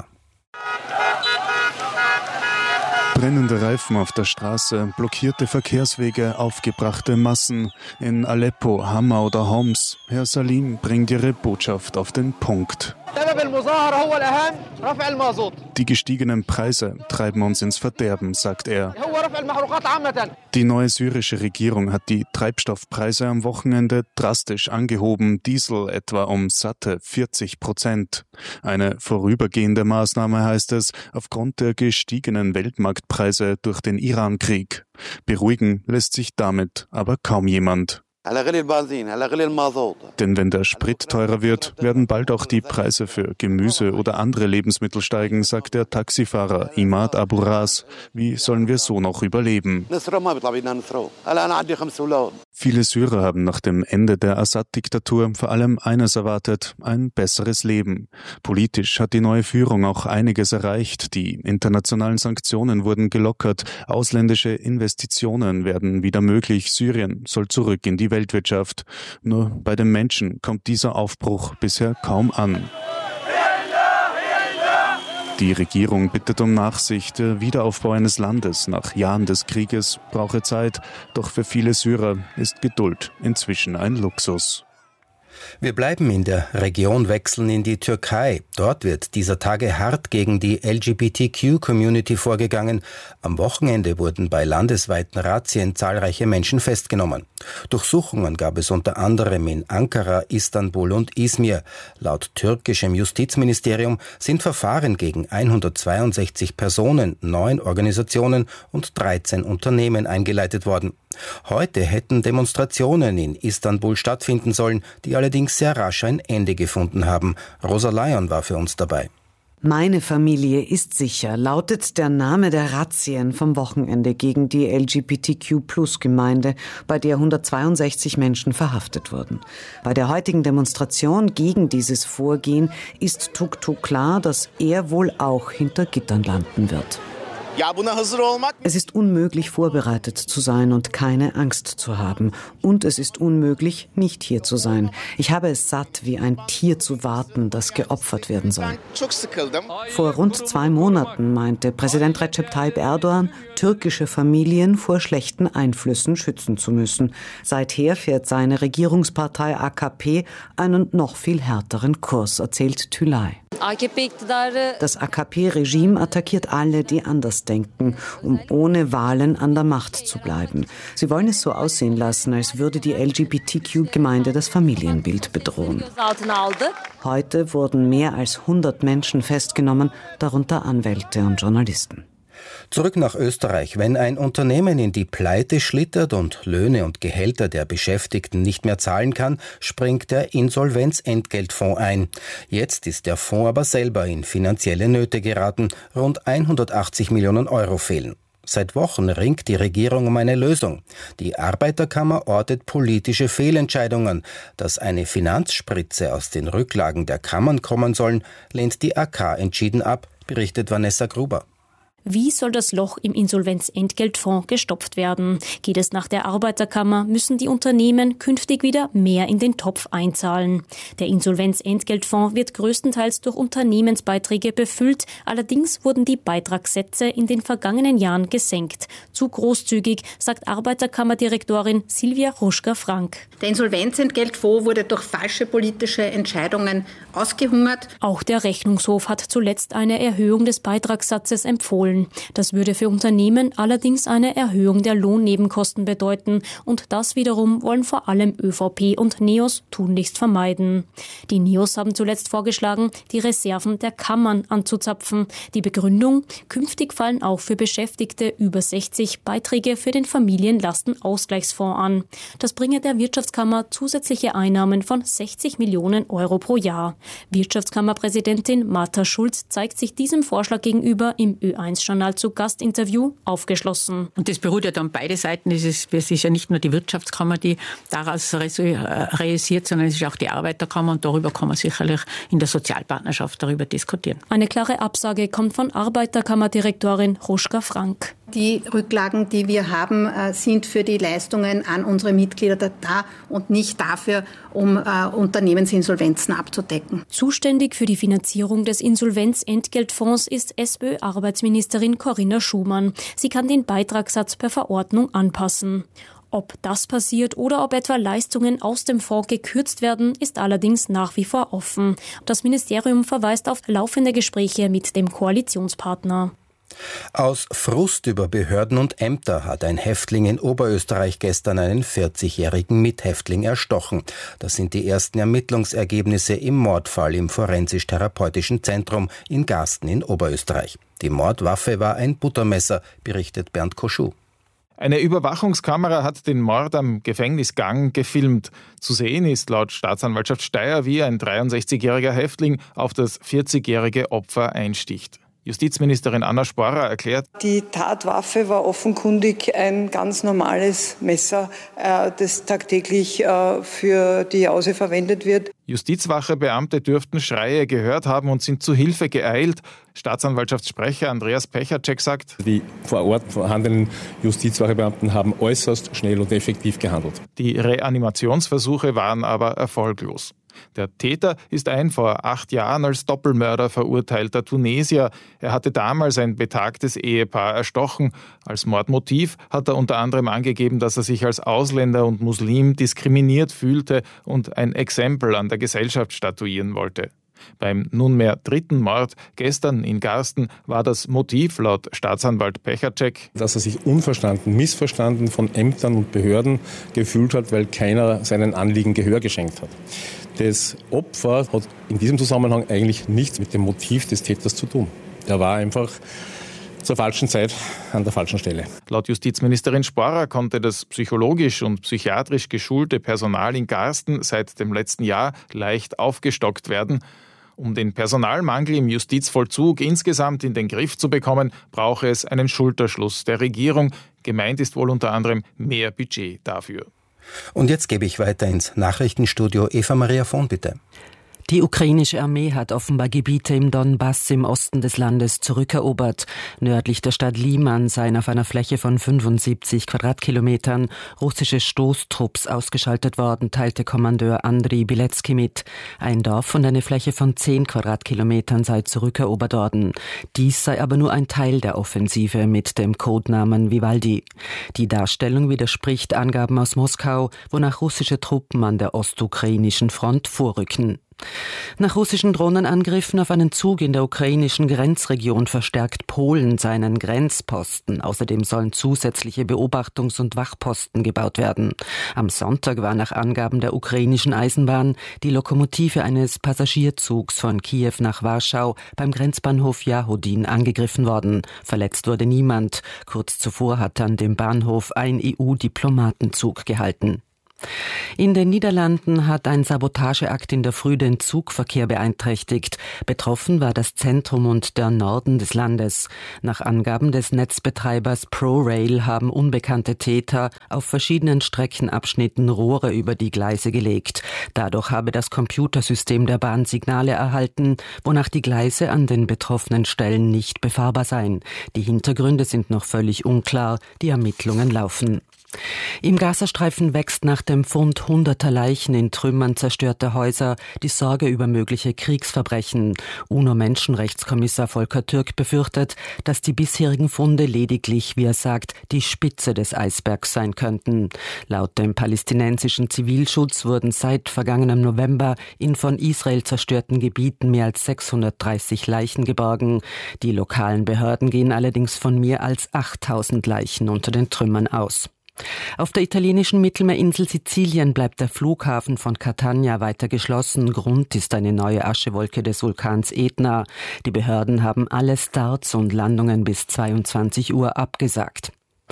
Speaker 3: Brennende Reifen auf der Straße, blockierte Verkehrswege, aufgebrachte Massen. In Aleppo, Hama oder Homs. Herr Salim bringt ihre Botschaft auf den Punkt. Die gestiegenen Preise treiben uns ins Verderben, sagt er. Die neue syrische Regierung hat die Treibstoffpreise am Wochenende drastisch angehoben, Diesel etwa um satte vierzig Prozent. Eine vorübergehende Maßnahme heißt es, aufgrund der gestiegenen Weltmarktpreise durch den Iran-Krieg. Beruhigen lässt sich damit aber kaum jemand. Denn wenn der Sprit teurer wird, werden bald auch die Preise für Gemüse oder andere Lebensmittel steigen, sagt der Taxifahrer Imad Abu Ras. Wie sollen wir so noch überleben? Viele Syrer haben nach dem Ende der Assad-Diktatur vor allem eines erwartet, ein besseres Leben. Politisch hat die neue Führung auch einiges erreicht. Die internationalen Sanktionen wurden gelockert, ausländische Investitionen werden wieder möglich, Syrien soll zurück in die Weltwirtschaft. Nur bei den Menschen kommt dieser Aufbruch bisher kaum an. Die Regierung bittet um Nachsicht. Der Wiederaufbau eines Landes nach Jahren des Krieges brauche Zeit. Doch für viele Syrer ist Geduld inzwischen ein Luxus.
Speaker 8: Wir bleiben in der Region, wechseln in die Türkei. Dort wird dieser Tage hart gegen die L G B T Q-Community vorgegangen. Am Wochenende wurden bei landesweiten Razzien zahlreiche Menschen festgenommen. Durchsuchungen gab es unter anderem in Ankara, Istanbul und Izmir. Laut türkischem Justizministerium sind Verfahren gegen hundertzweiundsechzig Personen, neun Organisationen und dreizehn Unternehmen eingeleitet worden. Heute hätten Demonstrationen in Istanbul stattfinden sollen, die allerdings sehr rasch ein Ende gefunden haben. Rosa Lyon war für uns dabei.
Speaker 4: Meine Familie ist sicher, lautet der Name der Razzien vom Wochenende gegen die L G B T Q Plus Gemeinde, bei der hundertzweiundsechzig Menschen verhaftet wurden. Bei der heutigen Demonstration gegen dieses Vorgehen ist Tuktuk klar, dass er wohl auch hinter Gittern landen wird. Es ist unmöglich, vorbereitet zu sein und keine Angst zu haben. Und es ist unmöglich, nicht hier zu sein. Ich habe es satt, wie ein Tier zu warten, das geopfert werden soll. Vor rund zwei Monaten meinte Präsident Recep Tayyip Erdogan, türkische Familien vor schlechten Einflüssen schützen zu müssen. Seither fährt seine Regierungspartei A K P einen noch viel härteren Kurs, erzählt Tülay. Das A K P-Regime attackiert alle, die anders denken, um ohne Wahlen an der Macht zu bleiben. Sie wollen es so aussehen lassen, als würde die L G B T Q-Gemeinde das Familienbild bedrohen. Heute wurden mehr als hundert Menschen festgenommen, darunter Anwälte und Journalisten.
Speaker 8: Zurück nach Österreich. Wenn ein Unternehmen in die Pleite schlittert und Löhne und Gehälter der Beschäftigten nicht mehr zahlen kann, springt der Insolvenzentgeltfonds ein. Jetzt ist der Fonds aber selber in finanzielle Nöte geraten. Rund hundertachtzig Millionen Euro fehlen. Seit Wochen ringt die Regierung um eine Lösung. Die Arbeiterkammer ortet politische Fehlentscheidungen. Dass eine Finanzspritze aus den Rücklagen der Kammern kommen sollen, lehnt die A K entschieden ab, berichtet Vanessa Gruber.
Speaker 5: Wie soll das Loch im Insolvenzentgeltfonds gestopft werden? Geht es nach der Arbeiterkammer, müssen die Unternehmen künftig wieder mehr in den Topf einzahlen. Der Insolvenzentgeltfonds wird größtenteils durch Unternehmensbeiträge befüllt. Allerdings wurden die Beitragssätze in den vergangenen Jahren gesenkt. Zu großzügig, sagt Arbeiterkammerdirektorin Silvia Ruschka-Frank.
Speaker 6: Der Insolvenzentgeltfonds wurde durch falsche politische Entscheidungen ausgehungert.
Speaker 5: Auch der Rechnungshof hat zuletzt eine Erhöhung des Beitragssatzes empfohlen. Das würde für Unternehmen allerdings eine Erhöhung der Lohnnebenkosten bedeuten. Und das wiederum wollen vor allem ÖVP und NEOS tunlichst vermeiden. Die NEOS haben zuletzt vorgeschlagen, die Reserven der Kammern anzuzapfen. Die Begründung: Künftig fallen auch für Beschäftigte über sechzig Beiträge für den Familienlastenausgleichsfonds an. Das bringe der Wirtschaftskammer zusätzliche Einnahmen von sechzig Millionen Euro pro Jahr. Wirtschaftskammerpräsidentin Martha Schulz zeigt sich diesem Vorschlag gegenüber im Ö eins Journal zu Gastinterview aufgeschlossen.
Speaker 7: Und das beruht ja dann beide Seiten. Es ist, es ist ja nicht nur die Wirtschaftskammer, die daraus realisiert, sondern es ist auch die Arbeiterkammer, und darüber kann man sicherlich in der Sozialpartnerschaft darüber diskutieren.
Speaker 5: Eine klare Absage kommt von Arbeiterkammerdirektorin Ruschka-Frank.
Speaker 6: Die Rücklagen, die wir haben, sind für die Leistungen an unsere Mitglieder da und nicht dafür, um äh, Unternehmensinsolvenzen abzudecken.
Speaker 5: Zuständig für die Finanzierung des Insolvenzentgeltfonds ist SPÖ-Arbeitsministerin Corinna Schumann. Sie kann den Beitragssatz per Verordnung anpassen. Ob das passiert oder ob etwa Leistungen aus dem Fonds gekürzt werden, ist allerdings nach wie vor offen. Das Ministerium verweist auf laufende Gespräche mit dem Koalitionspartner.
Speaker 8: Aus Frust über Behörden und Ämter hat ein Häftling in Oberösterreich gestern einen vierzigjährigen Mithäftling erstochen. Das sind die ersten Ermittlungsergebnisse im Mordfall im Forensisch-Therapeutischen Zentrum in Garsten in Oberösterreich. Die Mordwaffe war ein Buttermesser, berichtet Bernd Koschuh.
Speaker 9: Eine Überwachungskamera hat den Mord am Gefängnisgang gefilmt. Zu sehen ist laut Staatsanwaltschaft Steyr, wie ein dreiundsechzigjähriger Häftling auf das vierzigjährige Opfer einsticht. Justizministerin Anna Sporrer erklärt:
Speaker 11: Die Tatwaffe war offenkundig ein ganz normales Messer, das tagtäglich für die Jause verwendet wird.
Speaker 9: Justizwachebeamte dürften Schreie gehört haben und sind zu Hilfe geeilt. Staatsanwaltschaftssprecher Andreas Pechacek sagt:
Speaker 13: Die vor Ort vorhandenen Justizwachebeamten haben äußerst schnell und effektiv gehandelt.
Speaker 9: Die Reanimationsversuche waren aber erfolglos. Der Täter ist ein vor acht Jahren als Doppelmörder verurteilter Tunesier. Er hatte damals ein betagtes Ehepaar erstochen. Als Mordmotiv hat er unter anderem angegeben, dass er sich als Ausländer und Muslim diskriminiert fühlte und ein Exempel an der Gesellschaft statuieren wollte. Beim nunmehr dritten Mord gestern in Garsten war das Motiv laut Staatsanwalt Pechacek,
Speaker 13: dass er sich unverstanden, missverstanden von Ämtern und Behörden gefühlt hat, weil keiner seinen Anliegen Gehör geschenkt hat. Das Opfer hat in diesem Zusammenhang eigentlich nichts mit dem Motiv des Täters zu tun. Er war einfach zur falschen Zeit an der falschen Stelle.
Speaker 9: Laut Justizministerin Sporrer konnte das psychologisch und psychiatrisch geschulte Personal in Garsten seit dem letzten Jahr leicht aufgestockt werden. Um den Personalmangel im Justizvollzug insgesamt in den Griff zu bekommen, brauche es einen Schulterschluss der Regierung. Gemeint ist wohl unter anderem mehr Budget dafür.
Speaker 8: Und jetzt gebe ich weiter ins Nachrichtenstudio. Eva Maria Von, bitte.
Speaker 14: Die ukrainische Armee hat offenbar Gebiete im Donbass im Osten des Landes zurückerobert. Nördlich der Stadt Liman seien auf einer Fläche von fünfundsiebzig Quadratkilometern russische Stoßtrupps ausgeschaltet worden, teilte Kommandeur Andriy Bilecki mit. Ein Dorf und eine Fläche von zehn Quadratkilometern sei zurückerobert worden. Dies sei aber nur ein Teil der Offensive mit dem Codenamen Vivaldi. Die Darstellung widerspricht Angaben aus Moskau, wonach russische Truppen an der ostukrainischen Front vorrücken. Nach russischen Drohnenangriffen auf einen Zug in der ukrainischen Grenzregion verstärkt Polen seinen Grenzposten. Außerdem sollen zusätzliche Beobachtungs- und Wachposten gebaut werden. Am Sonntag war nach Angaben der ukrainischen Eisenbahn die Lokomotive eines Passagierzugs von Kiew nach Warschau beim Grenzbahnhof Jahodin angegriffen worden. Verletzt wurde niemand. Kurz zuvor hatte an dem Bahnhof ein E U-Diplomatenzug gehalten. In den Niederlanden hat ein Sabotageakt in der Früh den Zugverkehr beeinträchtigt. Betroffen war das Zentrum und der Norden des Landes. Nach Angaben des Netzbetreibers ProRail haben unbekannte Täter auf verschiedenen Streckenabschnitten Rohre über die Gleise gelegt. Dadurch habe das Computersystem der Bahn Signale erhalten, wonach die Gleise an den betroffenen Stellen nicht befahrbar seien. Die Hintergründe sind noch völlig unklar. Die Ermittlungen laufen. Im Gazastreifen wächst nach dem Fund hunderter Leichen in Trümmern zerstörter Häuser die Sorge über mögliche Kriegsverbrechen. UNO-Menschenrechtskommissar Volker Türk befürchtet, dass die bisherigen Funde lediglich, wie er sagt, die Spitze des Eisbergs sein könnten. Laut dem palästinensischen Zivilschutz wurden seit vergangenem November in von Israel zerstörten Gebieten mehr als sechshundertdreißig Leichen geborgen. Die lokalen Behörden gehen allerdings von mehr als achttausend Leichen unter den Trümmern aus. Auf der italienischen Mittelmeerinsel Sizilien bleibt der Flughafen von Catania weiter geschlossen. Grund ist eine neue Aschewolke des Vulkans Etna. Die Behörden haben alle Starts und Landungen bis zweiundzwanzig Uhr abgesagt.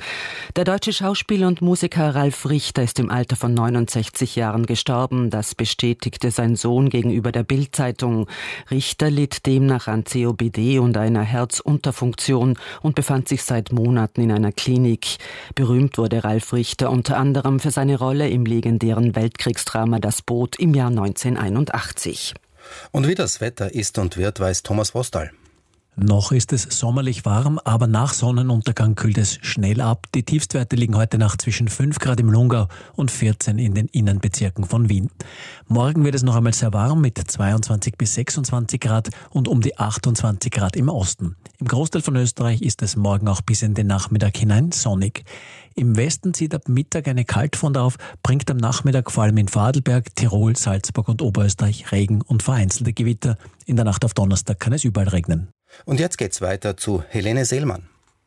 Speaker 14: Der deutsche Schauspieler und Musiker Ralf Richter ist im Alter von neunundsechzig Jahren gestorben. Das bestätigte sein Sohn gegenüber der Bild-Zeitung. Richter litt demnach an C O P D und einer Herzunterfunktion und befand sich seit Monaten in einer Klinik. Berühmt wurde Ralf Richter unter anderem für seine Rolle im legendären Weltkriegsdrama Das Boot im Jahr neunzehnhunderteinundachtzig.
Speaker 8: Und wie das Wetter ist und wird, weiß Thomas Wostal.
Speaker 12: Noch ist es sommerlich warm, aber nach Sonnenuntergang kühlt es schnell ab. Die Tiefstwerte liegen heute Nacht zwischen fünf Grad im Lungau und vierzehn in den Innenbezirken von Wien. Morgen wird es noch einmal sehr warm mit zweiundzwanzig bis sechsundzwanzig Grad und um die achtundzwanzig Grad im Osten. Im Großteil von Österreich ist es morgen auch bis in den Nachmittag hinein sonnig. Im Westen zieht ab Mittag eine Kaltfront auf, bringt am Nachmittag vor allem in Vorarlberg, Tirol, Salzburg und Oberösterreich Regen und vereinzelte Gewitter. In der Nacht auf Donnerstag kann es überall regnen.
Speaker 8: Und jetzt geht's weiter zu Helene Seelmann.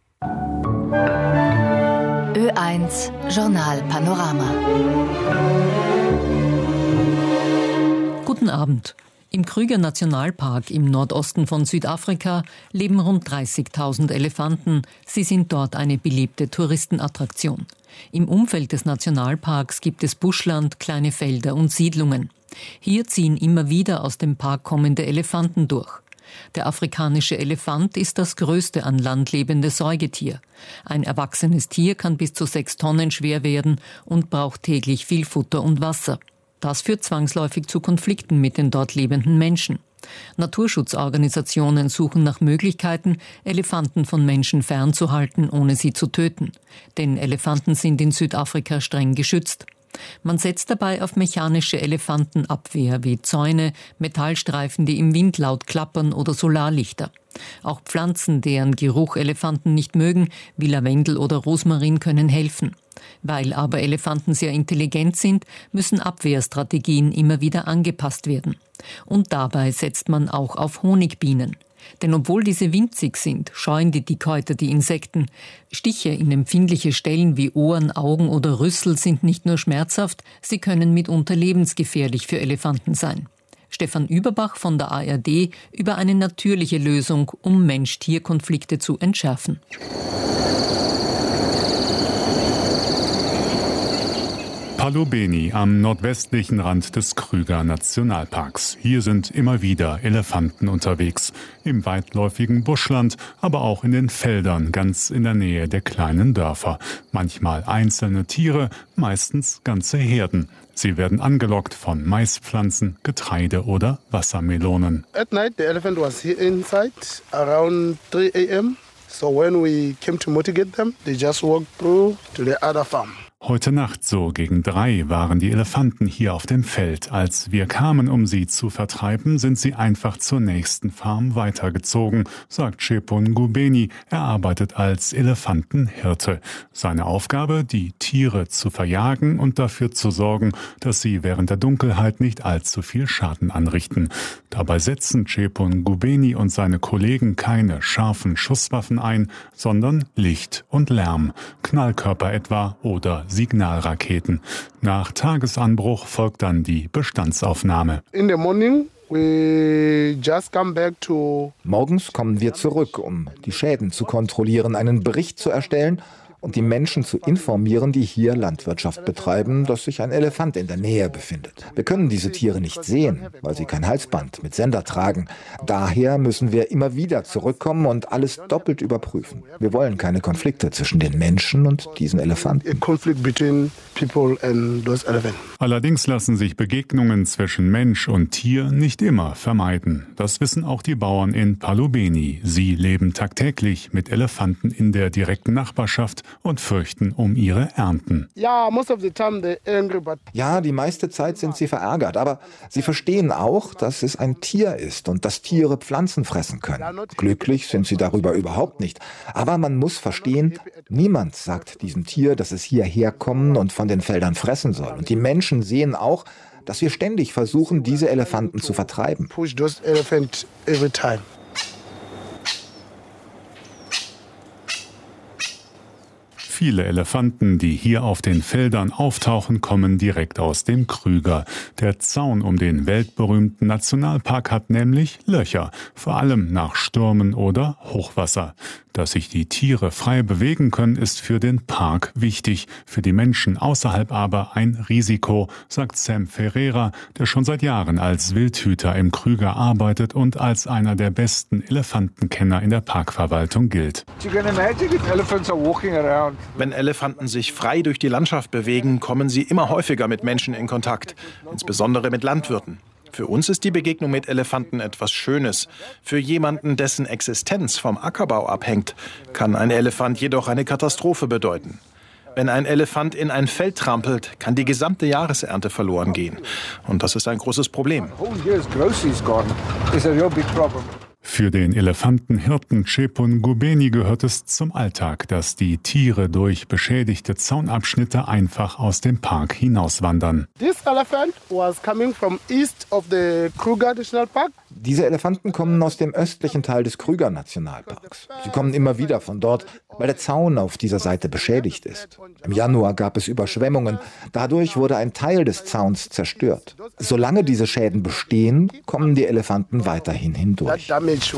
Speaker 15: Ö eins Journal Panorama.
Speaker 16: Guten Abend. Im Kruger Nationalpark im Nordosten von Südafrika leben rund dreißigtausend Elefanten. Sie sind dort eine beliebte Touristenattraktion. Im Umfeld des Nationalparks gibt es Buschland, kleine Felder und Siedlungen. Hier ziehen immer wieder aus dem Park kommende Elefanten durch. Der afrikanische Elefant ist das größte an Land lebende Säugetier. Ein erwachsenes Tier kann bis zu sechs Tonnen schwer werden und braucht täglich viel Futter und Wasser. Das führt zwangsläufig zu Konflikten mit den dort lebenden Menschen. Naturschutzorganisationen suchen nach Möglichkeiten, Elefanten von Menschen fernzuhalten, ohne sie zu töten. Denn Elefanten sind in Südafrika streng geschützt. Man setzt dabei auf mechanische Elefantenabwehr wie Zäune, Metallstreifen, die im Wind laut klappern oder Solarlichter. Auch Pflanzen, deren Geruch Elefanten nicht mögen, wie Lavendel oder Rosmarin, können helfen. Weil aber Elefanten sehr intelligent sind, müssen Abwehrstrategien immer wieder angepasst werden. Und dabei setzt man auch auf Honigbienen. Denn obwohl diese winzig sind, scheuen die Dickhäuter die Insekten. Stiche in empfindliche Stellen wie Ohren, Augen oder Rüssel sind nicht nur schmerzhaft, sie können mitunter lebensgefährlich für Elefanten sein. Stefan Überbach von der A R D über eine natürliche Lösung, um Mensch-Tier-Konflikte zu entschärfen.
Speaker 17: Palu Beni am nordwestlichen Rand des Kruger Nationalparks. Hier sind immer wieder Elefanten unterwegs. Im weitläufigen Buschland, aber auch in den Feldern ganz in der Nähe der kleinen Dörfer. Manchmal einzelne Tiere, meistens ganze Herden. Sie werden angelockt von Maispflanzen, Getreide oder Wassermelonen.
Speaker 18: At night the elephant was here inside around three a m So when we came to motivate them, they just walked through to the other farm.
Speaker 17: Heute Nacht so gegen drei waren die Elefanten hier auf dem Feld. Als wir kamen, um sie zu vertreiben, sind sie einfach zur nächsten Farm weitergezogen, sagt Chepon Ngubeni. Er arbeitet als Elefantenhirte. Seine Aufgabe, die Tiere zu verjagen und dafür zu sorgen, dass sie während der Dunkelheit nicht allzu viel Schaden anrichten. Dabei setzen Chepon Ngubeni und seine Kollegen keine scharfen Schusswaffen ein, sondern Licht und Lärm, Knallkörper etwa oder Signalraketen. Nach Tagesanbruch folgt dann die Bestandsaufnahme.
Speaker 18: In the morning we just come back to
Speaker 19: Morgens kommen wir zurück, um die Schäden zu kontrollieren, einen Bericht zu erstellen
Speaker 10: und die Menschen zu informieren, die hier Landwirtschaft betreiben, dass sich ein Elefant in der Nähe befindet. Wir können diese Tiere nicht sehen, weil sie kein Halsband mit Sender tragen. Daher müssen wir immer wieder zurückkommen und alles doppelt überprüfen. Wir wollen keine Konflikte zwischen den Menschen und diesen Elefanten.
Speaker 17: Allerdings lassen sich Begegnungen zwischen Mensch und Tier nicht immer vermeiden. Das wissen auch die Bauern in Palubeni. Sie leben tagtäglich mit Elefanten in der direkten Nachbarschaft und fürchten um ihre Ernten.
Speaker 10: Ja, die meiste Zeit sind sie verärgert, aber sie verstehen auch, dass es ein Tier ist und dass Tiere Pflanzen fressen können. Glücklich sind sie darüber überhaupt nicht. Aber man muss verstehen, niemand sagt diesem Tier, dass es hierher kommen und von den Feldern fressen soll. Und die Menschen sehen auch, dass wir ständig versuchen, diese Elefanten zu vertreiben.
Speaker 17: Viele Elefanten, die hier auf den Feldern auftauchen, kommen direkt aus dem Krüger. Der Zaun um den weltberühmten Nationalpark hat nämlich Löcher, vor allem nach Stürmen oder Hochwasser. Dass sich die Tiere frei bewegen können, ist für den Park wichtig, für die Menschen außerhalb aber ein Risiko, sagt Sam Ferreira, der schon seit Jahren als Wildhüter im Krüger arbeitet und als einer der besten Elefantenkenner in der Parkverwaltung gilt.
Speaker 19: Wenn Elefanten sich frei durch die Landschaft bewegen, kommen sie immer häufiger mit Menschen in Kontakt, insbesondere mit Landwirten. Für uns ist die Begegnung mit Elefanten etwas Schönes. Für jemanden, dessen Existenz vom Ackerbau abhängt, kann ein Elefant jedoch eine Katastrophe bedeuten. Wenn ein Elefant in ein Feld trampelt, kann die gesamte Jahresernte verloren gehen. Und das ist ein großes Problem.
Speaker 17: Für den Elefantenhirten Chepun Gubeni gehört es zum Alltag, dass die Tiere durch beschädigte Zaunabschnitte einfach aus dem Park hinauswandern.
Speaker 10: This elephant was coming from east of the Kruger National Park. Diese Elefanten kommen aus dem östlichen Teil des Krüger Nationalparks. Sie kommen immer wieder von dort, weil der Zaun auf dieser Seite beschädigt ist. Im Januar gab es Überschwemmungen. Dadurch wurde ein Teil des Zauns zerstört. Solange diese Schäden bestehen, kommen die Elefanten weiterhin hindurch.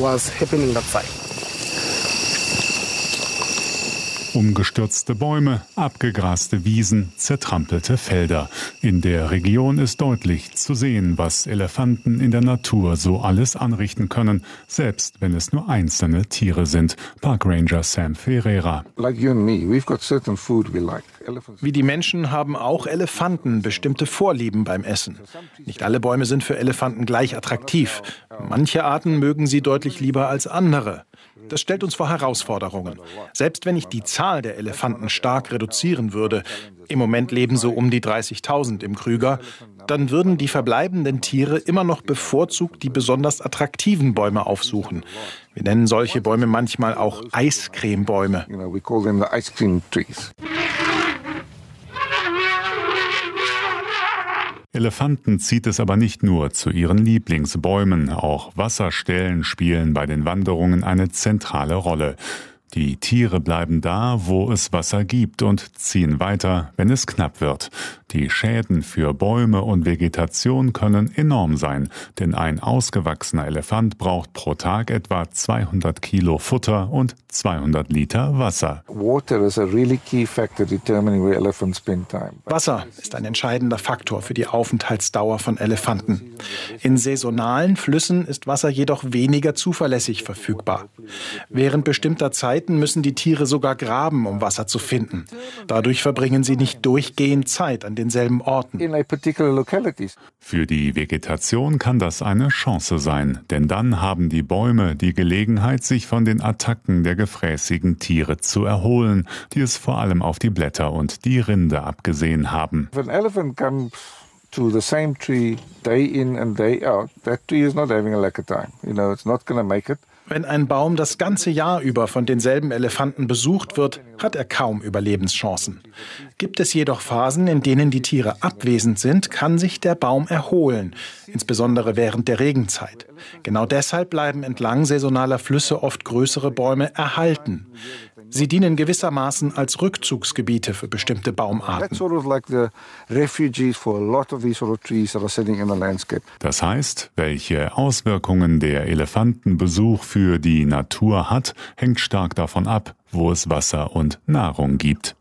Speaker 17: Umgestürzte Bäume, abgegraste Wiesen, zertrampelte Felder. In der Region ist deutlich zu sehen, was Elefanten in der Natur so alles anrichten können, selbst wenn es nur einzelne Tiere sind. Parkranger Sam Ferreira.
Speaker 19: Wie die Menschen haben auch Elefanten bestimmte Vorlieben beim Essen. Nicht alle Bäume sind für Elefanten gleich attraktiv. Manche Arten mögen sie deutlich lieber als andere. Das stellt uns vor Herausforderungen. Selbst wenn ich die Zahl der Elefanten stark reduzieren würde, im Moment leben so um die dreißigtausend im Krüger, dann würden die verbleibenden Tiere immer noch bevorzugt die besonders attraktiven Bäume aufsuchen. Wir nennen solche Bäume manchmal auch Eiscremebäume.
Speaker 17: Elefanten zieht es aber nicht nur zu ihren Lieblingsbäumen, auch Wasserstellen spielen bei den Wanderungen eine zentrale Rolle. Die Tiere bleiben da, wo es Wasser gibt und ziehen weiter, wenn es knapp wird. Die Schäden für Bäume und Vegetation können enorm sein, denn ein ausgewachsener Elefant braucht pro Tag etwa zweihundert Kilo Futter und zweihundert Liter Wasser.
Speaker 19: Wasser ist ein entscheidender Faktor für die Aufenthaltsdauer von Elefanten. In saisonalen Flüssen ist Wasser jedoch weniger zuverlässig verfügbar. Während bestimmter Zeiten müssen die Tiere sogar graben, um Wasser zu finden. Dadurch verbringen sie nicht durchgehend Zeit an denselben Orten.
Speaker 17: Für die Vegetation kann das eine Chance sein, denn dann haben die Bäume die Gelegenheit, sich von den Attacken der gefräßigen Tiere zu erholen, die es vor allem auf die Blätter und die Rinde abgesehen haben.
Speaker 20: To the same tree day in and day out, that tree is not having a lekker time. You know, it's not going to make it.
Speaker 19: Wenn ein Baum das ganze Jahr über von denselben Elefanten besucht wird, hat er kaum Überlebenschancen. Gibt es jedoch Phasen, in denen die Tiere abwesend sind, kann sich der Baum erholen, insbesondere während der Regenzeit. Genau deshalb bleiben entlang saisonaler Flüsse oft größere Bäume erhalten. Sie dienen gewissermaßen als Rückzugsgebiete für bestimmte Baumarten.
Speaker 17: Das heißt, welche Auswirkungen der Elefantenbesuch für die Natur hat, hängt stark davon ab, wo es Wasser und Nahrung gibt.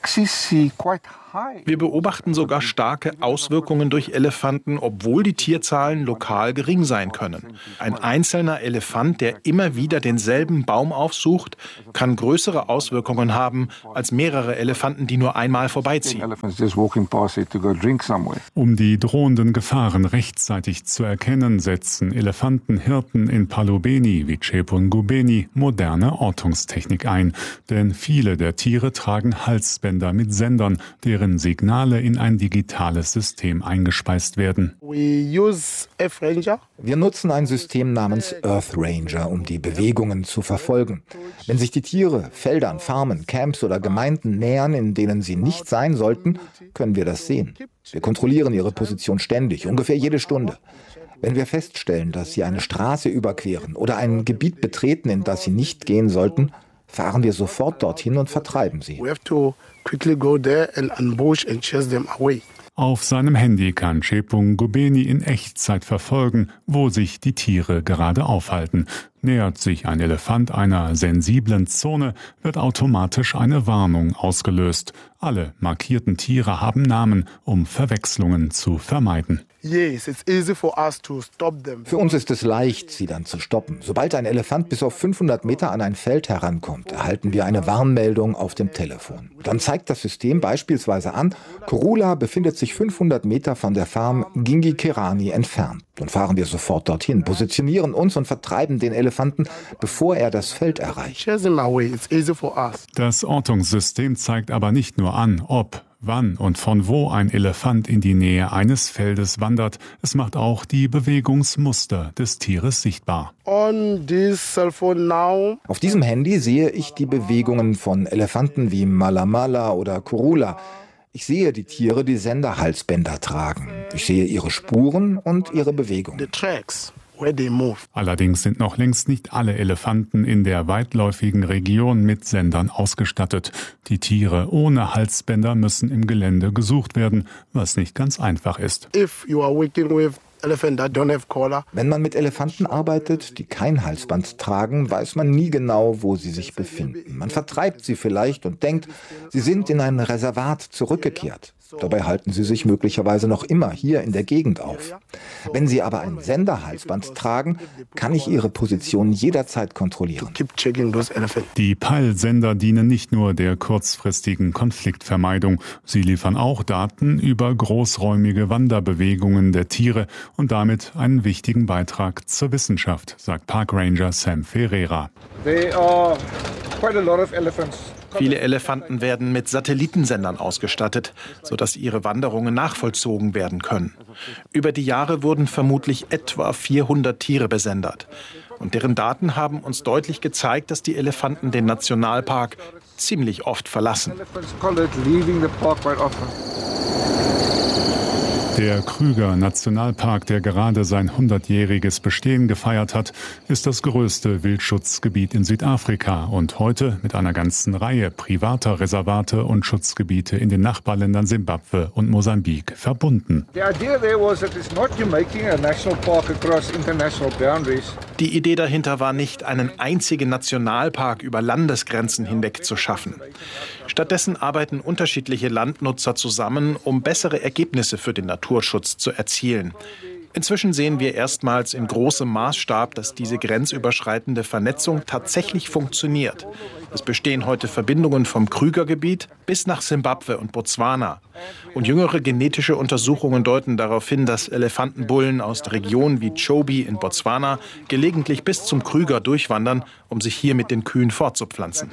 Speaker 19: Wir beobachten sogar starke Auswirkungen durch Elefanten, obwohl die Tierzahlen lokal gering sein können. Ein einzelner Elefant, der immer wieder denselben Baum aufsucht, kann größere Auswirkungen haben als mehrere Elefanten, die nur einmal vorbeiziehen.
Speaker 17: Um die drohenden Gefahren rechtzeitig zu erkennen, setzen Elefantenhirten in Palubeni wie Chepun Gubeni moderne Ortungstechnik ein. Denn viele der Tiere tragen Halsbänder mit Sendern, deren Signale in ein digitales System eingespeist werden.
Speaker 10: Wir nutzen ein System namens Earth Ranger, um die Bewegungen zu verfolgen. Wenn sich die Tiere Feldern, Farmen, Camps oder Gemeinden nähern, in denen sie nicht sein sollten, können wir das sehen. Wir kontrollieren ihre Position ständig, ungefähr jede Stunde. Wenn wir feststellen, dass sie eine Straße überqueren oder ein Gebiet betreten, in das sie nicht gehen sollten, fahren wir sofort dorthin und vertreiben sie.
Speaker 17: Auf seinem Handy kann Chepun Gubeni in Echtzeit verfolgen, wo sich die Tiere gerade aufhalten. Nähert sich ein Elefant einer sensiblen Zone, wird automatisch eine Warnung ausgelöst. Alle markierten Tiere haben Namen, um Verwechslungen zu vermeiden.
Speaker 10: Für uns ist es leicht, sie dann zu stoppen. Sobald ein Elefant bis auf fünfhundert Meter an ein Feld herankommt, erhalten wir eine Warnmeldung auf dem Telefon. Dann zeigt das System beispielsweise an, Kurula befindet sich fünfhundert Meter von der Farm Gingikerani entfernt. Dann fahren wir sofort dorthin, positionieren uns und vertreiben den Elefanten, bevor er das Feld erreicht.
Speaker 17: Das Ortungssystem zeigt aber nicht nur an, ob, wann und von wo ein Elefant in die Nähe eines Feldes wandert. Es macht auch die Bewegungsmuster des Tieres sichtbar.
Speaker 10: Auf diesem Handy sehe ich die Bewegungen von Elefanten wie Malamala oder Kurula. Ich sehe die Tiere, die Senderhalsbänder tragen. Ich sehe ihre Spuren und ihre Bewegungen.
Speaker 17: Allerdings sind noch längst nicht alle Elefanten in der weitläufigen Region mit Sendern ausgestattet. Die Tiere ohne Halsbänder müssen im Gelände gesucht werden, was nicht ganz einfach ist.
Speaker 10: Wenn man mit Elefanten arbeitet, die kein Halsband tragen, weiß man nie genau, wo sie sich befinden. Man vertreibt sie vielleicht und denkt, sie sind in ein Reservat zurückgekehrt. Dabei halten sie sich möglicherweise noch immer hier in der Gegend auf. Wenn sie aber ein Senderhalsband tragen, kann ich ihre Position jederzeit kontrollieren.
Speaker 17: Die Peilsender dienen nicht nur der kurzfristigen Konfliktvermeidung. Sie liefern auch Daten über großräumige Wanderbewegungen der Tiere und damit einen wichtigen Beitrag zur Wissenschaft, sagt Parkranger Sam Ferreira.
Speaker 19: There are quite a lot of elephants. Viele Elefanten werden mit Satellitensendern ausgestattet, sodass ihre Wanderungen nachvollzogen werden können. Über die Jahre wurden vermutlich etwa vierhundert Tiere besendet. Und deren Daten haben uns deutlich gezeigt, dass die Elefanten den Nationalpark ziemlich oft verlassen.
Speaker 17: Der Krüger-Nationalpark, der gerade sein hundertjähriges Bestehen gefeiert hat, ist das größte Wildschutzgebiet in Südafrika und heute mit einer ganzen Reihe privater Reservate und Schutzgebiete in den Nachbarländern Simbabwe und Mosambik verbunden.
Speaker 19: Die Idee dahinter war nicht, einen einzigen Nationalpark über Landesgrenzen hinweg zu schaffen. Stattdessen arbeiten unterschiedliche Landnutzer zusammen, um bessere Ergebnisse für den Naturschutz zu erzielen. Inzwischen sehen wir erstmals in großem Maßstab, dass diese grenzüberschreitende Vernetzung tatsächlich funktioniert. Es bestehen heute Verbindungen vom Krügergebiet bis nach Simbabwe und Botswana. Und jüngere genetische Untersuchungen deuten darauf hin, dass Elefantenbullen aus Regionen wie Chobe in Botswana gelegentlich bis zum Krüger durchwandern, um sich hier mit den Kühen fortzupflanzen.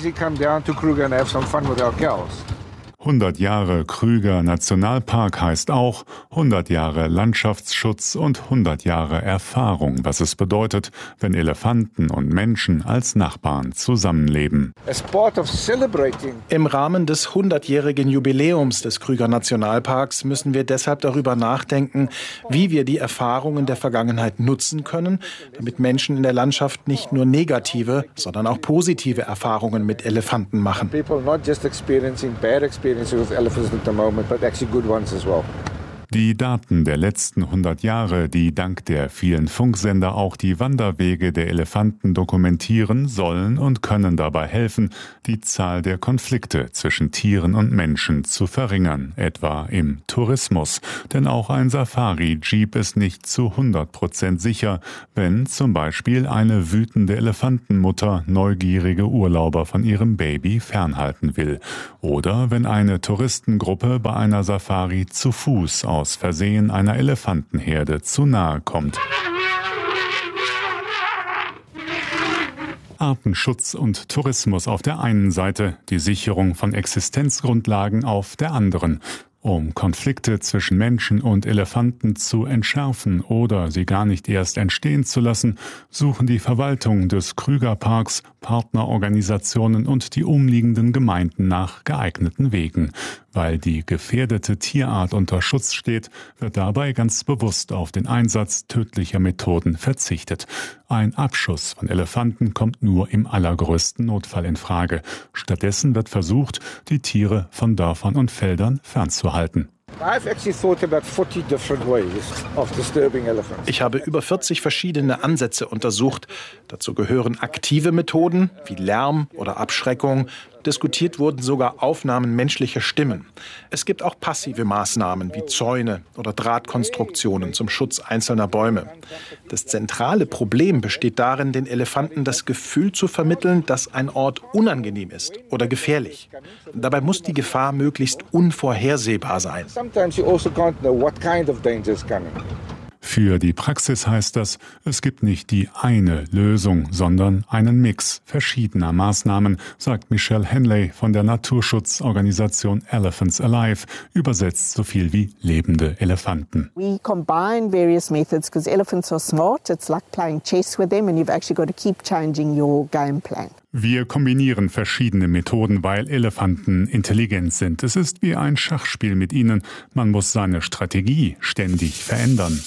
Speaker 17: hundert Jahre Krüger Nationalpark heißt auch hundert Jahre Landschaftsschutz und hundert Jahre Erfahrung, was es bedeutet, wenn Elefanten und Menschen als Nachbarn zusammenleben.
Speaker 19: Im Rahmen des hundertjährigen Jubiläums des Krüger Nationalparks müssen wir deshalb darüber nachdenken, wie wir die Erfahrungen der Vergangenheit nutzen können, damit Menschen in der Landschaft nicht nur negative, sondern auch positive Erfahrungen mit Elefanten machen.
Speaker 20: With elephants at the moment, but actually good ones as well.
Speaker 17: Die Daten der letzten hundert Jahre, die dank der vielen Funksender auch die Wanderwege der Elefanten dokumentieren, sollen und können dabei helfen, die Zahl der Konflikte zwischen Tieren und Menschen zu verringern, etwa im Tourismus. Denn auch ein Safari-Jeep ist nicht zu hundert Prozent sicher, wenn zum Beispiel eine wütende Elefantenmutter neugierige Urlauber von ihrem Baby fernhalten will. Oder wenn eine Touristengruppe bei einer Safari zu Fuß aus Versehen einer Elefantenherde zu nahe kommt. Artenschutz und Tourismus auf der einen Seite, die Sicherung von Existenzgrundlagen auf der anderen. Um Konflikte zwischen Menschen und Elefanten zu entschärfen oder sie gar nicht erst entstehen zu lassen, suchen die Verwaltung des Krügerparks, Partnerorganisationen und die umliegenden Gemeinden nach geeigneten Wegen. Weil die gefährdete Tierart unter Schutz steht, wird dabei ganz bewusst auf den Einsatz tödlicher Methoden verzichtet. Ein Abschuss von Elefanten kommt nur im allergrößten Notfall in Frage. Stattdessen wird versucht, die Tiere von Dörfern und Feldern fernzuhalten.
Speaker 19: Ich habe über vierzig verschiedene Ansätze untersucht. Dazu gehören aktive Methoden wie Lärm oder Abschreckung. Diskutiert wurden sogar Aufnahmen menschlicher Stimmen. Es gibt auch passive Maßnahmen wie Zäune oder Drahtkonstruktionen zum Schutz einzelner Bäume. Das zentrale Problem besteht darin, den Elefanten das Gefühl zu vermitteln, dass ein Ort unangenehm ist oder gefährlich. Dabei muss die Gefahr möglichst unvorhersehbar sein.
Speaker 17: Für die Praxis heißt das, es gibt nicht die eine Lösung, sondern einen Mix verschiedener Maßnahmen, sagt Michelle Henley von der Naturschutzorganisation Elephants Alive, übersetzt so viel wie lebende Elefanten.
Speaker 21: We combine various methods because elephants are smart. It's like playing chess with them and you've actually got to keep changing your game plan.
Speaker 17: Wir kombinieren verschiedene Methoden, weil Elefanten intelligent sind. Es ist wie ein Schachspiel mit ihnen. Man muss seine Strategie ständig verändern.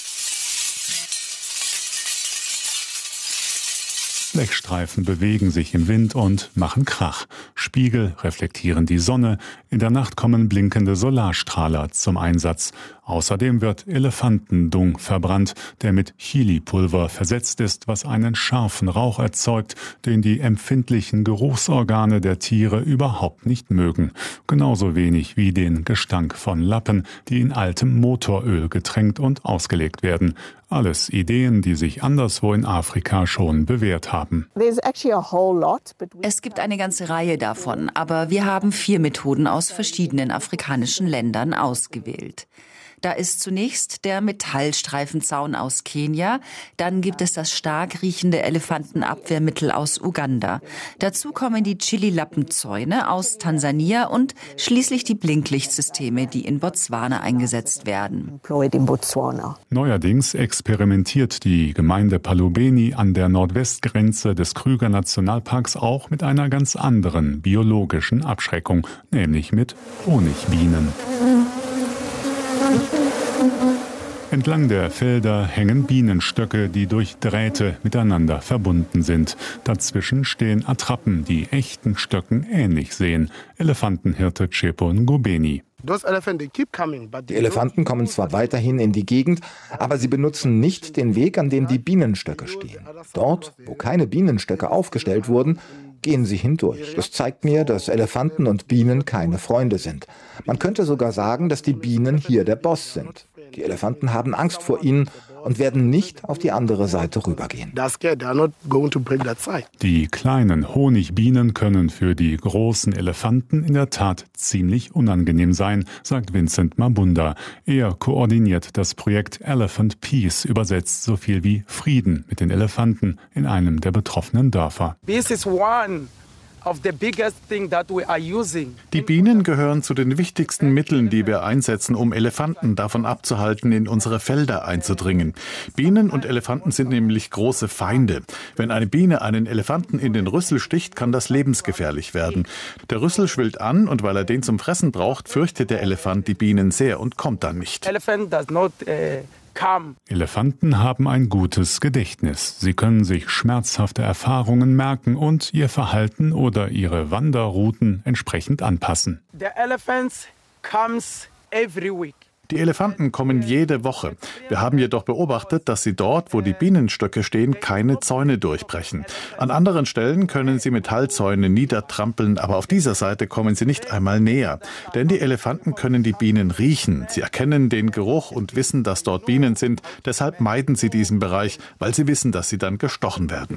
Speaker 17: Blechstreifen bewegen sich im Wind und machen Krach. Spiegel reflektieren die Sonne. In der Nacht kommen blinkende Solarstrahler zum Einsatz. Außerdem wird Elefantendung verbrannt, der mit Chilipulver versetzt ist, was einen scharfen Rauch erzeugt, den die empfindlichen Geruchsorgane der Tiere überhaupt nicht mögen. Genauso wenig wie den Gestank von Lappen, die in altem Motoröl getränkt und ausgelegt werden. Alles Ideen, die sich anderswo in Afrika schon bewährt haben.
Speaker 22: Es gibt eine ganze Reihe davon, aber wir haben vier Methoden aus verschiedenen afrikanischen Ländern ausgewählt. Da ist zunächst der Metallstreifenzaun aus Kenia, dann gibt es das stark riechende Elefantenabwehrmittel aus Uganda. Dazu kommen die Chili-Lappenzäune aus Tansania und schließlich die Blinklichtsysteme, die in Botswana eingesetzt werden.
Speaker 17: Neuerdings experimentiert die Gemeinde Palubeni an der Nordwestgrenze des Krüger-Nationalparks auch mit einer ganz anderen biologischen Abschreckung, nämlich mit Honigbienen. Entlang der Felder hängen Bienenstöcke, die durch Drähte miteinander verbunden sind. Dazwischen stehen Attrappen, die echten Stöcken ähnlich sehen. Elefantenhirte Chepon Ngubeni.
Speaker 10: Die Elefanten kommen zwar weiterhin in die Gegend, aber sie benutzen nicht den Weg, an dem die Bienenstöcke stehen. Dort, wo keine Bienenstöcke aufgestellt wurden, gehen sie hindurch. Das zeigt mir, dass Elefanten und Bienen keine Freunde sind. Man könnte sogar sagen, dass die Bienen hier der Boss sind. Die Elefanten haben Angst vor ihnen und werden nicht auf die andere Seite rübergehen.
Speaker 17: Die kleinen Honigbienen können für die großen Elefanten in der Tat ziemlich unangenehm sein, sagt Vincent Mabunda. Er koordiniert das Projekt Elephant Peace, übersetzt so viel wie Frieden mit den Elefanten in einem der betroffenen Dörfer.
Speaker 23: This is one of the biggest thing that we are using.
Speaker 19: Die Bienen gehören zu den wichtigsten Mitteln, die wir einsetzen, um Elefanten davon abzuhalten, in unsere Felder einzudringen. Bienen und Elefanten sind nämlich große Feinde. Wenn eine Biene einen Elefanten in den Rüssel sticht, kann das lebensgefährlich werden. Der Rüssel schwillt an und weil er den zum Fressen braucht, fürchtet der Elefant die Bienen sehr und kommt dann nicht.
Speaker 23: Elephant does not, uh
Speaker 17: Elefanten haben ein gutes Gedächtnis. Sie können sich schmerzhafte Erfahrungen merken und ihr Verhalten oder ihre Wanderrouten entsprechend anpassen.
Speaker 23: The elephants comes every week.
Speaker 1: Die Elefanten kommen jede Woche. Wir haben jedoch beobachtet, dass sie dort, wo die Bienenstöcke stehen, keine Zäune durchbrechen. An anderen Stellen können sie Metallzäune niedertrampeln, aber auf dieser Seite kommen sie nicht einmal näher. Denn die Elefanten können die Bienen riechen. Sie erkennen den Geruch und wissen, dass dort Bienen sind. Deshalb meiden sie diesen Bereich, weil sie wissen, dass sie dann gestochen werden.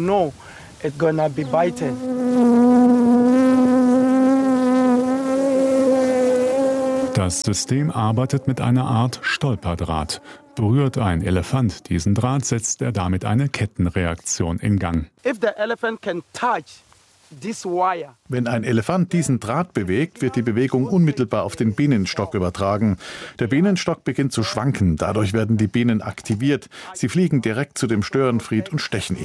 Speaker 17: Das System arbeitet mit einer Art Stolperdraht. Berührt ein Elefant diesen Draht, setzt er damit eine Kettenreaktion in Gang.
Speaker 18: If the elephant can touch this wire,
Speaker 1: Wenn ein Elefant diesen Draht bewegt, wird die Bewegung unmittelbar auf den Bienenstock übertragen. Der Bienenstock beginnt zu schwanken, dadurch werden die Bienen aktiviert. Sie fliegen direkt zu dem Störenfried und stechen ihn.